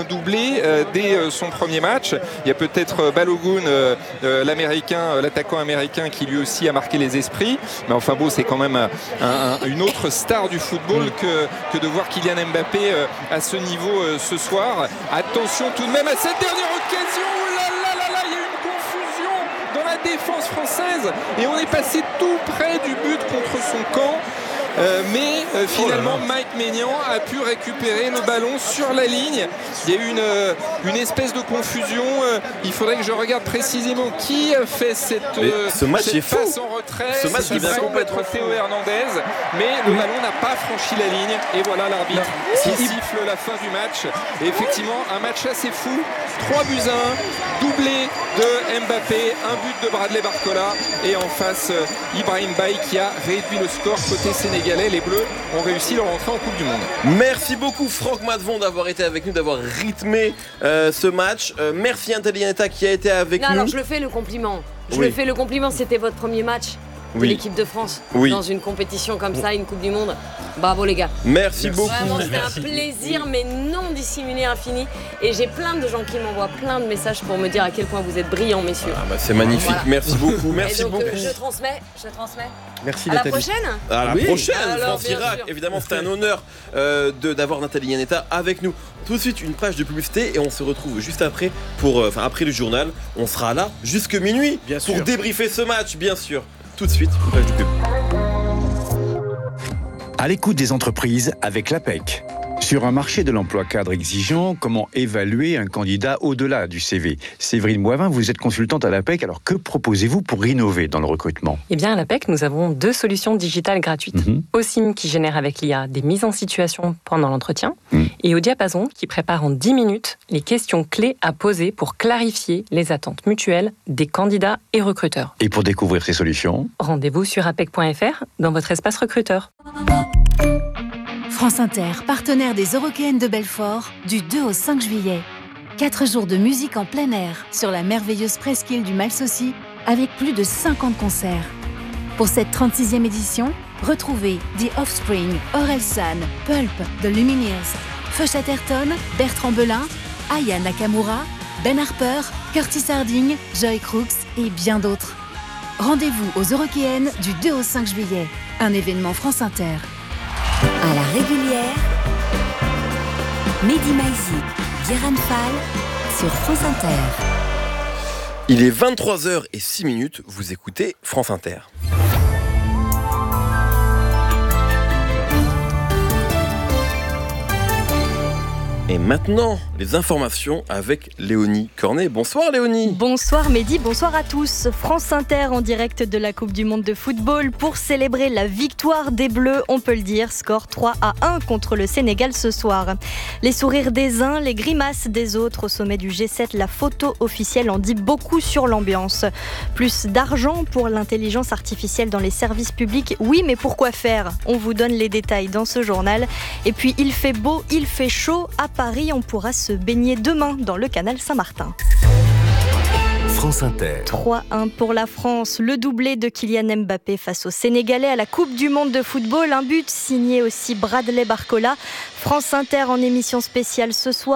un doublé dès son premier match. Il y a peut-être Balogun, l'américain, l'attaquant américain qui lui aussi a marqué les esprits, mais enfin bon, c'est quand même une autre star du football que de voir Kylian Mbappé à ce niveau ce soir. Attention tout de même à cette dernière occasion. Oh là là là là, il y a eu une confusion dans la défense française et on est passé tout près du but contre son camp. Mais finalement Mike Maignan a pu récupérer le ballon sur la ligne. Il y a eu une espèce de confusion. Il faudrait que je regarde précisément qui a fait cette passe en retrait. Ce match qui semble être Théo Hernandez, mais le ballon n'a pas franchi la ligne. Et voilà l'arbitre qui siffle la fin du match. Et effectivement, un match assez fou. 3-1, doublé de Mbappé, un but de Bradley Barcola et en face Ibrahim Baye qui a réduit le score côté sénégalais. Les Bleus ont réussi leur entrée en Coupe du Monde. Merci beaucoup Franck Madvon d'avoir été avec nous, d'avoir rythmé ce match. Merci Intellianeta qui a été avec nous. Alors je le fais le compliment. Je le fais le compliment, c'était votre premier match. de l'équipe de France dans une compétition comme ça, une Coupe du Monde. Bravo les gars. Merci beaucoup. Vraiment, c'était un plaisir, mais non dissimulé, infini. Et j'ai plein de gens qui m'envoient plein de messages pour me dire à quel point vous êtes brillants, messieurs. C'est magnifique. Voilà. Merci beaucoup. Merci donc, beaucoup. Je transmets. Merci à Nathalie. La prochaine. À la prochaine, France-Irak. Évidemment, c'était un honneur d'avoir Nathalie Yanetta avec nous. Tout de suite, une page de publicité et on se retrouve juste après après le journal. On sera là jusque minuit pour débriefer ce match, bien sûr. Tout de suite, une page de pub. À l'écoute des entreprises avec l'APEC. Sur un marché de l'emploi cadre exigeant, comment évaluer un candidat au-delà du CV ? Séverine Boivin, vous êtes consultante à l'APEC, alors que proposez-vous pour innover dans le recrutement ? Eh bien, à l'APEC, nous avons 2 solutions digitales gratuites. OSIM qui génère avec l'IA des mises en situation pendant l'entretien et au Diapason qui prépare en 10 minutes les questions clés à poser pour clarifier les attentes mutuelles des candidats et recruteurs. Et pour découvrir ces solutions, rendez-vous sur apec.fr dans votre espace recruteur. France Inter, partenaire des Eurockéennes de Belfort, du 2 au 5 juillet. 4 jours de musique en plein air sur la merveilleuse presqu'île du Malsaucy, avec plus de 50 concerts. Pour cette 36e édition, retrouvez The Offspring, Orelsan, Pulp, The Lumineers, Feu Chatterton, Bertrand Belin, Aya Nakamura, Ben Harper, Curtis Harding, Joy Crooks et bien d'autres. Rendez-vous aux Eurockéennes du 2 au 5 juillet. Un événement France Inter. À la régulière, Mehdi Maizi, Guérin Fall sur France Inter. Il est 23h06, vous écoutez France Inter. Et maintenant, les informations avec Léonie Cornet. Bonsoir Léonie. Bonsoir Mehdi, bonsoir à tous. France Inter en direct de la Coupe du Monde de football pour célébrer la victoire des Bleus, on peut le dire. Score 3-1 contre le Sénégal ce soir. Les sourires des uns, les grimaces des autres au sommet du G7. La photo officielle en dit beaucoup sur l'ambiance. Plus d'argent pour l'intelligence artificielle dans les services publics. Oui, mais pourquoi faire ? On vous donne les détails dans ce journal. Et puis il fait beau, il fait chaud. À Paris, on pourra se baigner demain dans le canal Saint-Martin. France Inter. 3-1 pour la France, le doublé de Kylian Mbappé face aux Sénégalais à la Coupe du Monde de football. Un but signé aussi Bradley Barcola. France Inter en émission spéciale ce soir.